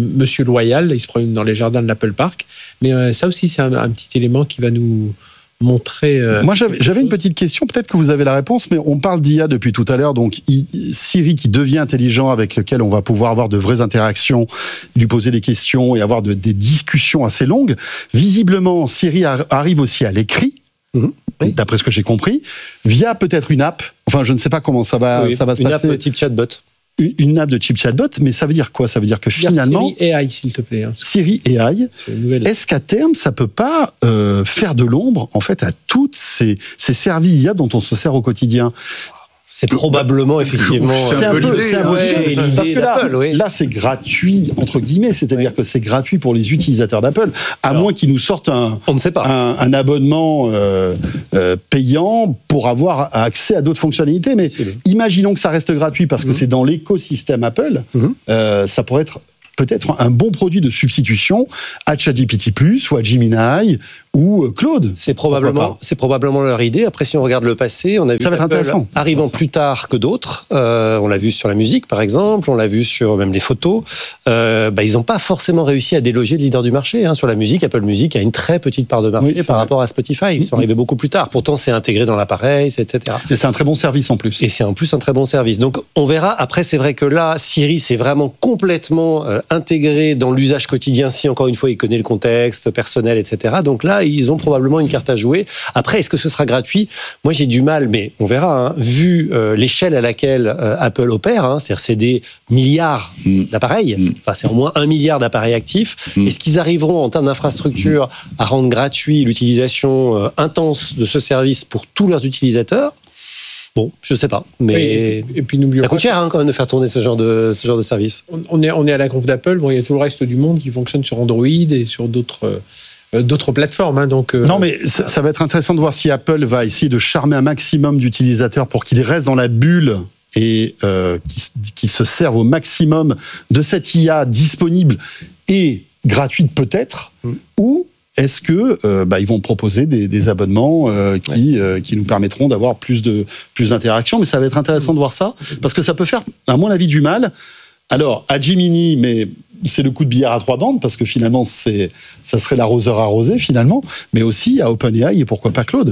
Monsieur Loyal, il se promène dans les jardins de l'Apple Park. Mais euh, ça aussi, c'est un, un petit élément qui va nous montrer... Euh, Moi, j'avais, j'avais une petite question, peut-être que vous avez la réponse, mais on parle d'I A depuis tout à l'heure, donc I, Siri qui devient intelligent, avec lequel on va pouvoir avoir de vraies interactions, lui poser des questions et avoir de, des discussions assez longues. Visiblement, Siri a, arrive aussi à l'écrit, mmh, oui. d'après ce que j'ai compris, via peut-être une app. Enfin, je ne sais pas comment ça va, oui, ça va se une passer. Une app type chatbot. Une, une app de type chatbot, mais ça veut dire quoi? Ça veut dire que finalement... Siri A I, s'il te plaît. Hein. Siri A I, est-ce qu'à terme, ça peut pas euh, faire de l'ombre, en fait, à toutes ces, ces services I A dont on se sert au quotidien? C'est probablement, effectivement... C'est un peu l'idée, c'est un peu ouais, l'idée. Parce que là, oui. là, c'est gratuit, entre guillemets, c'est-à-dire ouais. que c'est gratuit pour les utilisateurs d'Apple, à Alors, moins qu'ils nous sortent un, on ne sait pas. un, un abonnement euh, euh, payant pour avoir accès à d'autres fonctionnalités. Mais imaginons que ça reste gratuit parce que mmh. c'est dans l'écosystème Apple, mmh. euh, ça pourrait être peut-être un bon produit de substitution à ChatGPT plus, ou à Gemini, ou Claude. C'est probablement, c'est probablement leur idée. Après, si on regarde le passé, on a vu ça va être intéressant. Arrivant plus tard que d'autres. Euh, on l'a vu sur la musique, par exemple. On l'a vu sur même les photos. Euh, bah, ils n'ont pas forcément réussi à déloger le leader du marché. Hein. Sur la musique, Apple Music a une très petite part de marché oui, par vrai. rapport à Spotify. Ils sont arrivés beaucoup plus tard. Pourtant, c'est intégré dans l'appareil, et cetera. Et c'est un très bon service en plus. Et c'est en plus un très bon service. Donc, on verra. Après, c'est vrai que là, Siri, c'est vraiment complètement euh, intégré dans l'usage quotidien. Si, encore une fois, il connaît le contexte personnel, et cetera. Donc là, ils ont probablement une carte à jouer. Après, est-ce que ce sera gratuit? Moi, j'ai du mal, mais on verra. Hein, vu euh, l'échelle à laquelle euh, Apple opère, hein, c'est-à-dire c'est des milliards mmh. d'appareils, mmh. enfin c'est au moins un milliard d'appareils actifs. Mmh. Est-ce qu'ils arriveront en termes d'infrastructure mmh. à rendre gratuit l'utilisation euh, intense de ce service pour tous leurs utilisateurs? Bon, je sais pas, mais oui, et puis, et puis n'oublions ça coûte pas, cher hein, quand même de faire tourner ce genre de ce genre de service. On est on est à la conf d'Apple. Bon, il y a tout le reste du monde qui fonctionne sur Android et sur d'autres. Euh, d'autres plateformes. Hein, donc, euh... Non, mais ça, ça va être intéressant de voir si Apple va essayer de charmer un maximum d'utilisateurs pour qu'ils restent dans la bulle et euh, qui, qui se servent au maximum de cette I A disponible et gratuite peut-être, mm. ou est-ce que euh, bah, ils vont proposer des, des abonnements euh, qui, ouais. euh, qui nous permettront d'avoir plus de plus d'interactions? Mais ça va être intéressant mm. de voir ça, parce que ça peut faire, à mon avis, du mal. Alors, à Gemini, mais c'est le coup de billard à trois bandes, parce que finalement, c'est, ça serait l'arroseur arrosé, finalement, mais aussi à OpenAI et pourquoi pas Claude.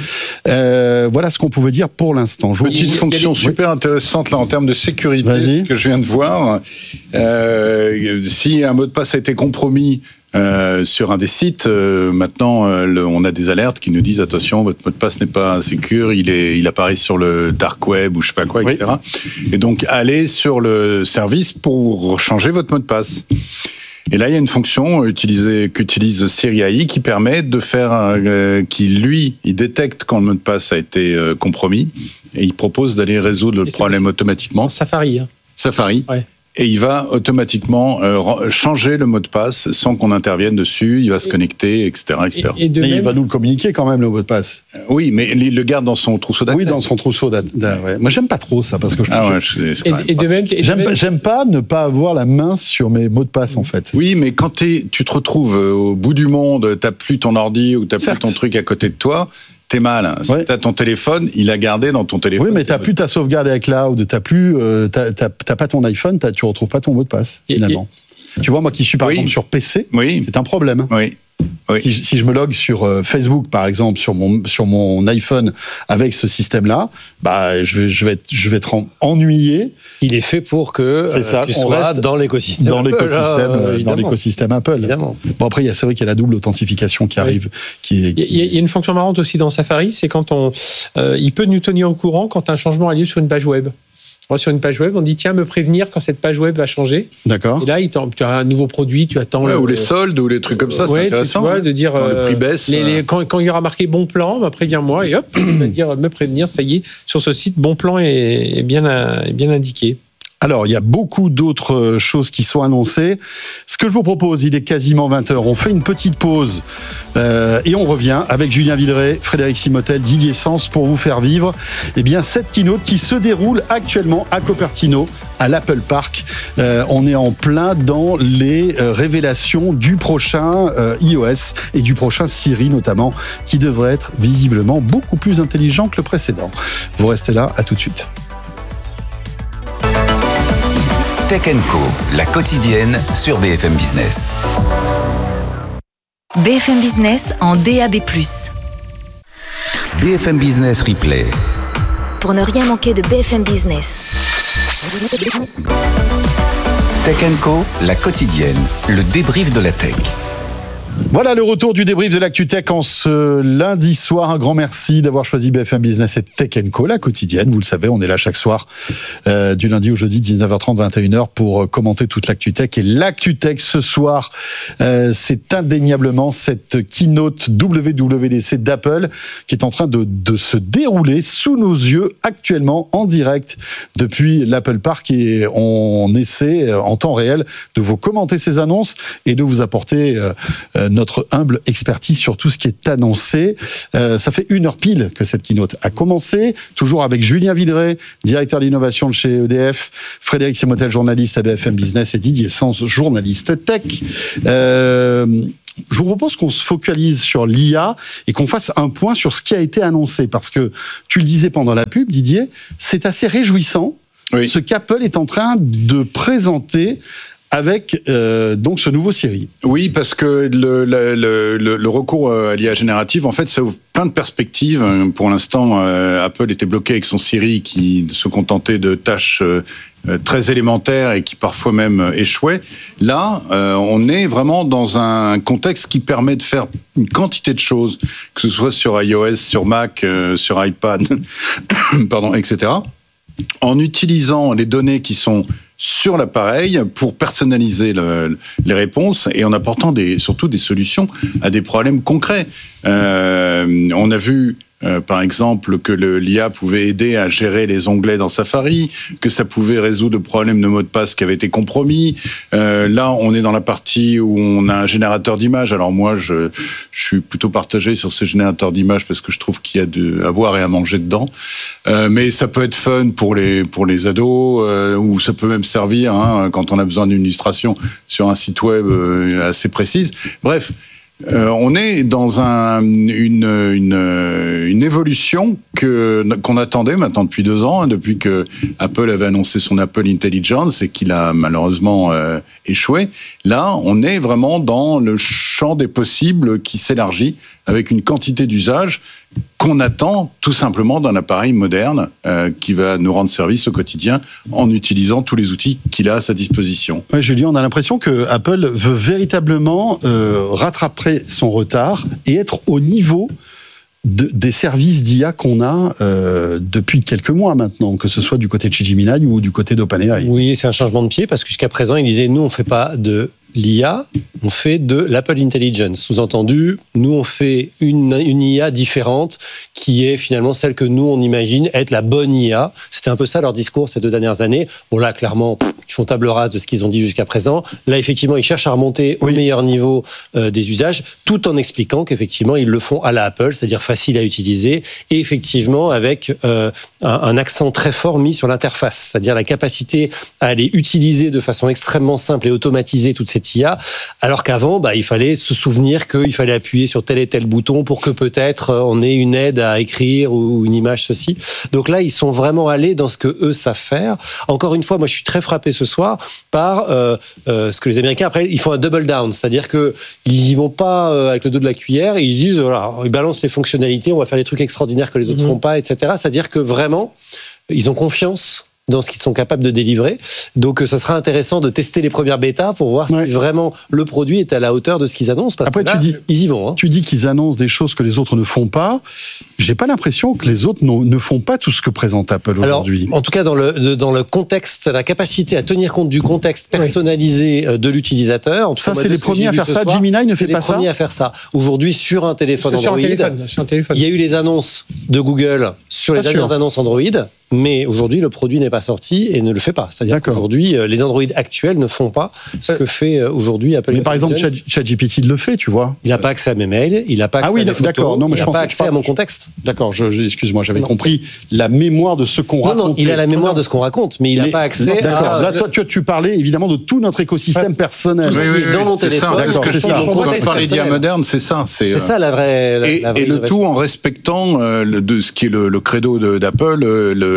Euh, voilà ce qu'on pouvait dire pour l'instant. Je Petite vous... fonction des... super oui. intéressante là en termes de sécurité, Vas-y. ce que je viens de voir. Euh, si un mot de passe a été compromis Euh, sur un des sites, euh, maintenant, euh, le, on a des alertes qui nous disent attention, votre mot de passe n'est pas sécure, il est, il apparaît sur le dark web ou je sais pas quoi, et cetera. Oui. Et donc, allez sur le service pour changer votre mot de passe. Et là, il y a une fonction utilisée, qu'utilise Siri A I qui permet de faire, euh, qui lui, il détecte quand le mot de passe a été euh, compromis et il propose d'aller résoudre le et problème automatiquement. Safari. Hein. Safari. Ouais. Et il va automatiquement euh, changer le mot de passe sans qu'on intervienne dessus. Il va se connecter, et cetera, et cetera. Et, et mais même... il va nous le communiquer quand même, le mot de passe. Euh, oui, mais il le garde dans son trousseau d'accès. Oui, dans son trousseau d'accès. Ouais. Moi, j'aime pas trop ça parce que je. Ah ouais, je... je, je et, et de même, et j'aime, de même... j'aime pas ne pas avoir la main sur mes mots de passe en fait. Oui, mais quand t'es, tu te retrouves au bout du monde, t'as plus ton ordi ou t'as Certes. plus ton truc à côté de toi. T'es mal. Si ouais. t'as ton téléphone, il a gardé dans ton téléphone. Oui, mais t'as plus ta sauvegarde avec cloud, t'as plus, euh, t'as, t'as, t'as pas ton iPhone, t'as, tu retrouves pas ton mot de passe et, finalement. Et... Tu vois, moi qui suis par oui. exemple sur P C, oui. c'est un problème. Oui. Oui. Si, si je me log sur Facebook, par exemple, sur mon, sur mon iPhone avec ce système-là, bah, je vais, je vais être, je vais être ennuyé. Il est fait pour que c'est ça, euh, tu on sois reste dans l'écosystème dans Apple. L'écosystème, Là, dans l'écosystème Apple. Évidemment. Bon, après, il y a, c'est vrai qu'il y a la double authentification qui arrive. Oui. Qui, qui... Il, y a, il y a une fonction marrante aussi dans Safari, c'est quand on, euh, il peut nous tenir au courant quand un changement a lieu sur une page web. Sur une page web, on dit tiens, me prévenir quand cette page web va changer. D'accord. Et là, tu as un nouveau produit, tu attends. Ouais, le, ou les soldes, ou les trucs comme ça, ouais, c'est intéressant. Tu vois, de dire. Quand euh, le prix baisse. Les, les, quand, quand il y aura marqué bon plan, bah, préviens-moi, et hop, il va dire me prévenir, ça y est, sur ce site, bon plan est, est, bien, est bien indiqué. Alors, il y a beaucoup d'autres choses qui sont annoncées. Ce que je vous propose, il est quasiment vingt heures. On fait une petite pause euh, et on revient avec Julien Villeray, Frédéric Simotel, Didier Sens pour vous faire vivre eh bien, cette keynote qui se déroule actuellement à Cupertino, à l'Apple Park. Euh, on est en plein dans les euh, révélations du prochain euh, iOS et du prochain Siri notamment, qui devrait être visiblement beaucoup plus intelligent que le précédent. Vous restez là, à tout de suite. Tech and Co, la quotidienne sur B F M Business. B F M Business en D A B plus. B F M Business Replay. Pour ne rien manquer de B F M Business. Tech and Co, la quotidienne, le débrief de la tech. Voilà le retour du débrief de l'Actu Tech en ce lundi soir. Un grand merci d'avoir choisi B F M Business et Tech and Co, la quotidienne. Vous le savez, on est là chaque soir euh, du lundi au jeudi, dix-neuf heures trente, vingt et une heures pour commenter toute l'Actu Tech. Et l'Actu Tech ce soir, euh, c'est indéniablement cette keynote W W D C d'Apple qui est en train de, de se dérouler sous nos yeux actuellement en direct depuis l'Apple Park. Et on essaie en temps réel de vous commenter ces annonces et de vous apporter euh, euh, notre humble expertise sur tout ce qui est annoncé. Euh, ça fait une heure pile que cette keynote a commencé, toujours avec Julien Vidret, directeur d'innovation de chez E D F, Frédéric Simotel, journaliste à B F M Business, et Didier Sens, journaliste tech. Euh, je vous propose qu'on se focalise sur l'I A et qu'on fasse un point sur ce qui a été annoncé, parce que tu le disais pendant la pub, Didier, c'est assez réjouissant, oui, ce qu'Apple est en train de présenter avec euh, donc ce nouveau Siri. Oui, parce que le, le, le, le recours à l'I A générative, en fait, ça ouvre plein de perspectives. Pour l'instant, euh, Apple était bloqué avec son Siri qui se contentait de tâches euh, très élémentaires et qui parfois même échouaient. Là, euh, on est vraiment dans un contexte qui permet de faire une quantité de choses, que ce soit sur iOS, sur Mac, euh, sur iPad, pardon, et cetera, en utilisant les données qui sont sur l'appareil pour personnaliser le, les réponses et en apportant des, surtout des solutions à des problèmes concrets. Euh, on a vu Euh, par exemple, que le, l'I A pouvait aider à gérer les onglets dans Safari, que ça pouvait résoudre le problème de mot de passe qui avait été compromis. Euh, là, on est dans la partie où on a un générateur d'images. Alors moi, je, je suis plutôt partagé sur ce générateur d'images parce que je trouve qu'il y a de, à boire et à manger dedans. Euh, mais ça peut être fun pour les, pour les ados, euh, ou ça peut même servir hein, quand on a besoin d'une illustration sur un site web euh, assez précise. Bref. Euh, on est dans un, une, une, une évolution que, qu'on attendait maintenant depuis deux ans, hein, depuis que Apple avait annoncé son Apple Intelligence et qu'il a malheureusement euh, échoué. Là, on est vraiment dans le champ des possibles qui s'élargit avec une quantité d'usages qu'on attend tout simplement d'un appareil moderne euh, qui va nous rendre service au quotidien en utilisant tous les outils qu'il a à sa disposition. Ouais, Julien, on a l'impression que Apple veut véritablement euh, rattraper son retard et être au niveau de, des services d'I A qu'on a euh, depuis quelques mois maintenant, que ce soit du côté de chez Gemini ou du côté d'OpenAI. Oui, c'est un changement de pied parce que jusqu'à présent, ils disaient nous, on ne fait pas de l'I A, on fait de l'Apple Intelligence. Sous-entendu, nous, on fait une, une I A différente qui est finalement celle que nous, on imagine être la bonne I A. C'était un peu ça leur discours ces deux dernières années. Bon, là, clairement, pff, ils font table rase de ce qu'ils ont dit jusqu'à présent. Là, effectivement, ils cherchent à remonter au oui. meilleur niveau euh, des usages, tout en expliquant qu'effectivement, ils le font à la Apple, c'est-à-dire facile à utiliser, et effectivement, avec euh, un, un accent très fort mis sur l'interface, c'est-à-dire la capacité à aller utiliser de façon extrêmement simple et automatisée toute cette I A, alors qu'avant, bah, il fallait se souvenir qu'il fallait appuyer sur tel et tel bouton pour que peut-être on ait une aide à écrire ou une image, ceci. Donc là, ils sont vraiment allés dans ce que eux savent faire. Encore une fois, moi, je suis très frappé ce soir par euh, euh, ce que les Américains, après, ils font un double down, c'est-à-dire qu'ils n'y vont pas euh, avec le dos de la cuillère, ils disent, voilà, ils balancent les fonctionnalités, on va faire des trucs extraordinaires que les autres ne mmh. font pas, et cetera. C'est-à-dire que vraiment, ils ont confiance dans ce qu'ils sont capables de délivrer. Donc, ça sera intéressant de tester les premières bêtas pour voir ouais. si vraiment le produit est à la hauteur de ce qu'ils annoncent. Parce Après, que là, tu dis, ils y vont. Hein. Tu dis qu'ils annoncent des choses que les autres ne font pas. J'ai pas l'impression que les autres ne font pas tout ce que présente Apple aujourd'hui. Alors, en tout cas, dans le, dans le contexte, la capacité à tenir compte du contexte personnalisé oui. de l'utilisateur. Ça, c'est les premiers à faire ça. Soir, Gemini ne fait pas ça. C'est les premiers à faire ça. Aujourd'hui, sur un téléphone sur Android, un téléphone, sur un téléphone. Il y a eu les annonces de Google sur les pas dernières sûr. annonces Android. Mais aujourd'hui, le produit n'est pas sorti et ne le fait pas. C'est-à-dire D'accord. qu'aujourd'hui, les Android actuels ne font pas ce que fait aujourd'hui Apple. Mais par exemple, ChatGPT le fait, tu vois. Il n'a pas accès à mes mails, il n'a pas accès ah oui, à mes photos, d'accord. Non, mais il n'a pas accès pas... à mon contexte. D'accord, je, je, excuse-moi, j'avais non. compris la mémoire de ce qu'on raconte. Non, non, il a la mémoire de ce qu'on raconte, mais il n'a pas accès non, d'accord. à... Là, toi, tu, tu parlais évidemment de tout notre écosystème ouais. personnel. Tout oui, oui, oui, dans mon téléphone. C'est ça, c'est ça. Quand on parle d'I A moderne, c'est ça. C'est ça la vraie... Et le tout en respectant de ce qui est le credo d'Apple,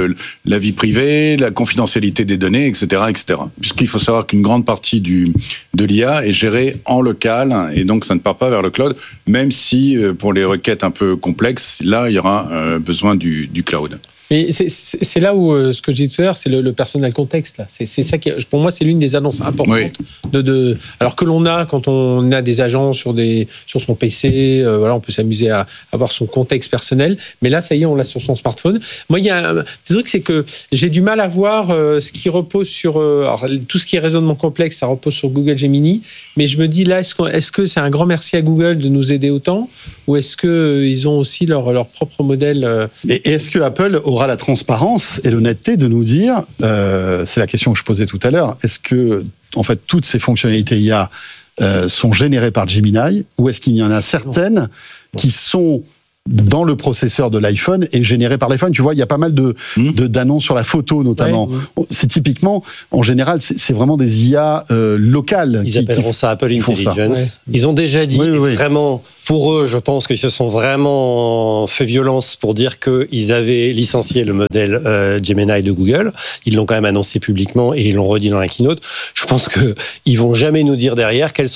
le, la vie privée, la confidentialité des données, et cetera, et cetera. Puisqu'il faut savoir qu'une grande partie du, de l'I A est gérée en local, et donc ça ne part pas vers le cloud, même si pour les requêtes un peu complexes, là, il y aura euh, besoin du, du cloud. Mais c'est, c'est, c'est là où euh, ce que j'ai dit tout à l'heure, c'est le, le personnel contexte. Là. C'est, c'est ça qui, pour moi, c'est l'une des annonces importantes. Oui. De, de, alors que l'on a quand on a des agents sur des sur son P C, euh, voilà, on peut s'amuser à avoir son contexte personnel. Mais là, ça y est, on l'a sur son smartphone. Moi, il y a un truc, c'est que j'ai du mal à voir euh, ce qui repose sur euh, alors, tout ce qui est raisonnement complexe, ça repose sur Google Gemini. Mais je me dis là, est-ce, qu'on, est-ce que c'est un grand merci à Google de nous aider autant, ou est-ce que euh, ils ont aussi leur leur propre modèle euh... Et est-ce que Apple aura la transparence et l'honnêteté de nous dire, euh, c'est la question que je posais tout à l'heure, est-ce que en fait toutes ces fonctionnalités I A euh, sont générées par Gemini, ou est-ce qu'il y en a certaines qui sont dans le processeur de l'iPhone et générées par l'iPhone? Tu vois, il y a pas mal de, mmh. de d'annonces sur la photo notamment. Ouais, mmh. C'est typiquement, en général, c'est, c'est vraiment des I A euh, locales. Ils qui, appelleront qui ça Apple Intelligence. Ouais. Ils ont déjà dit, oui, oui, vraiment, pour eux, je pense qu'ils se sont vraiment fait violence pour dire qu'ils avaient licencié le modèle euh, Gemini de Google. Ils l'ont quand même annoncé publiquement et ils l'ont redit dans la keynote. Je pense qu'ils vont jamais nous dire derrière quelles sont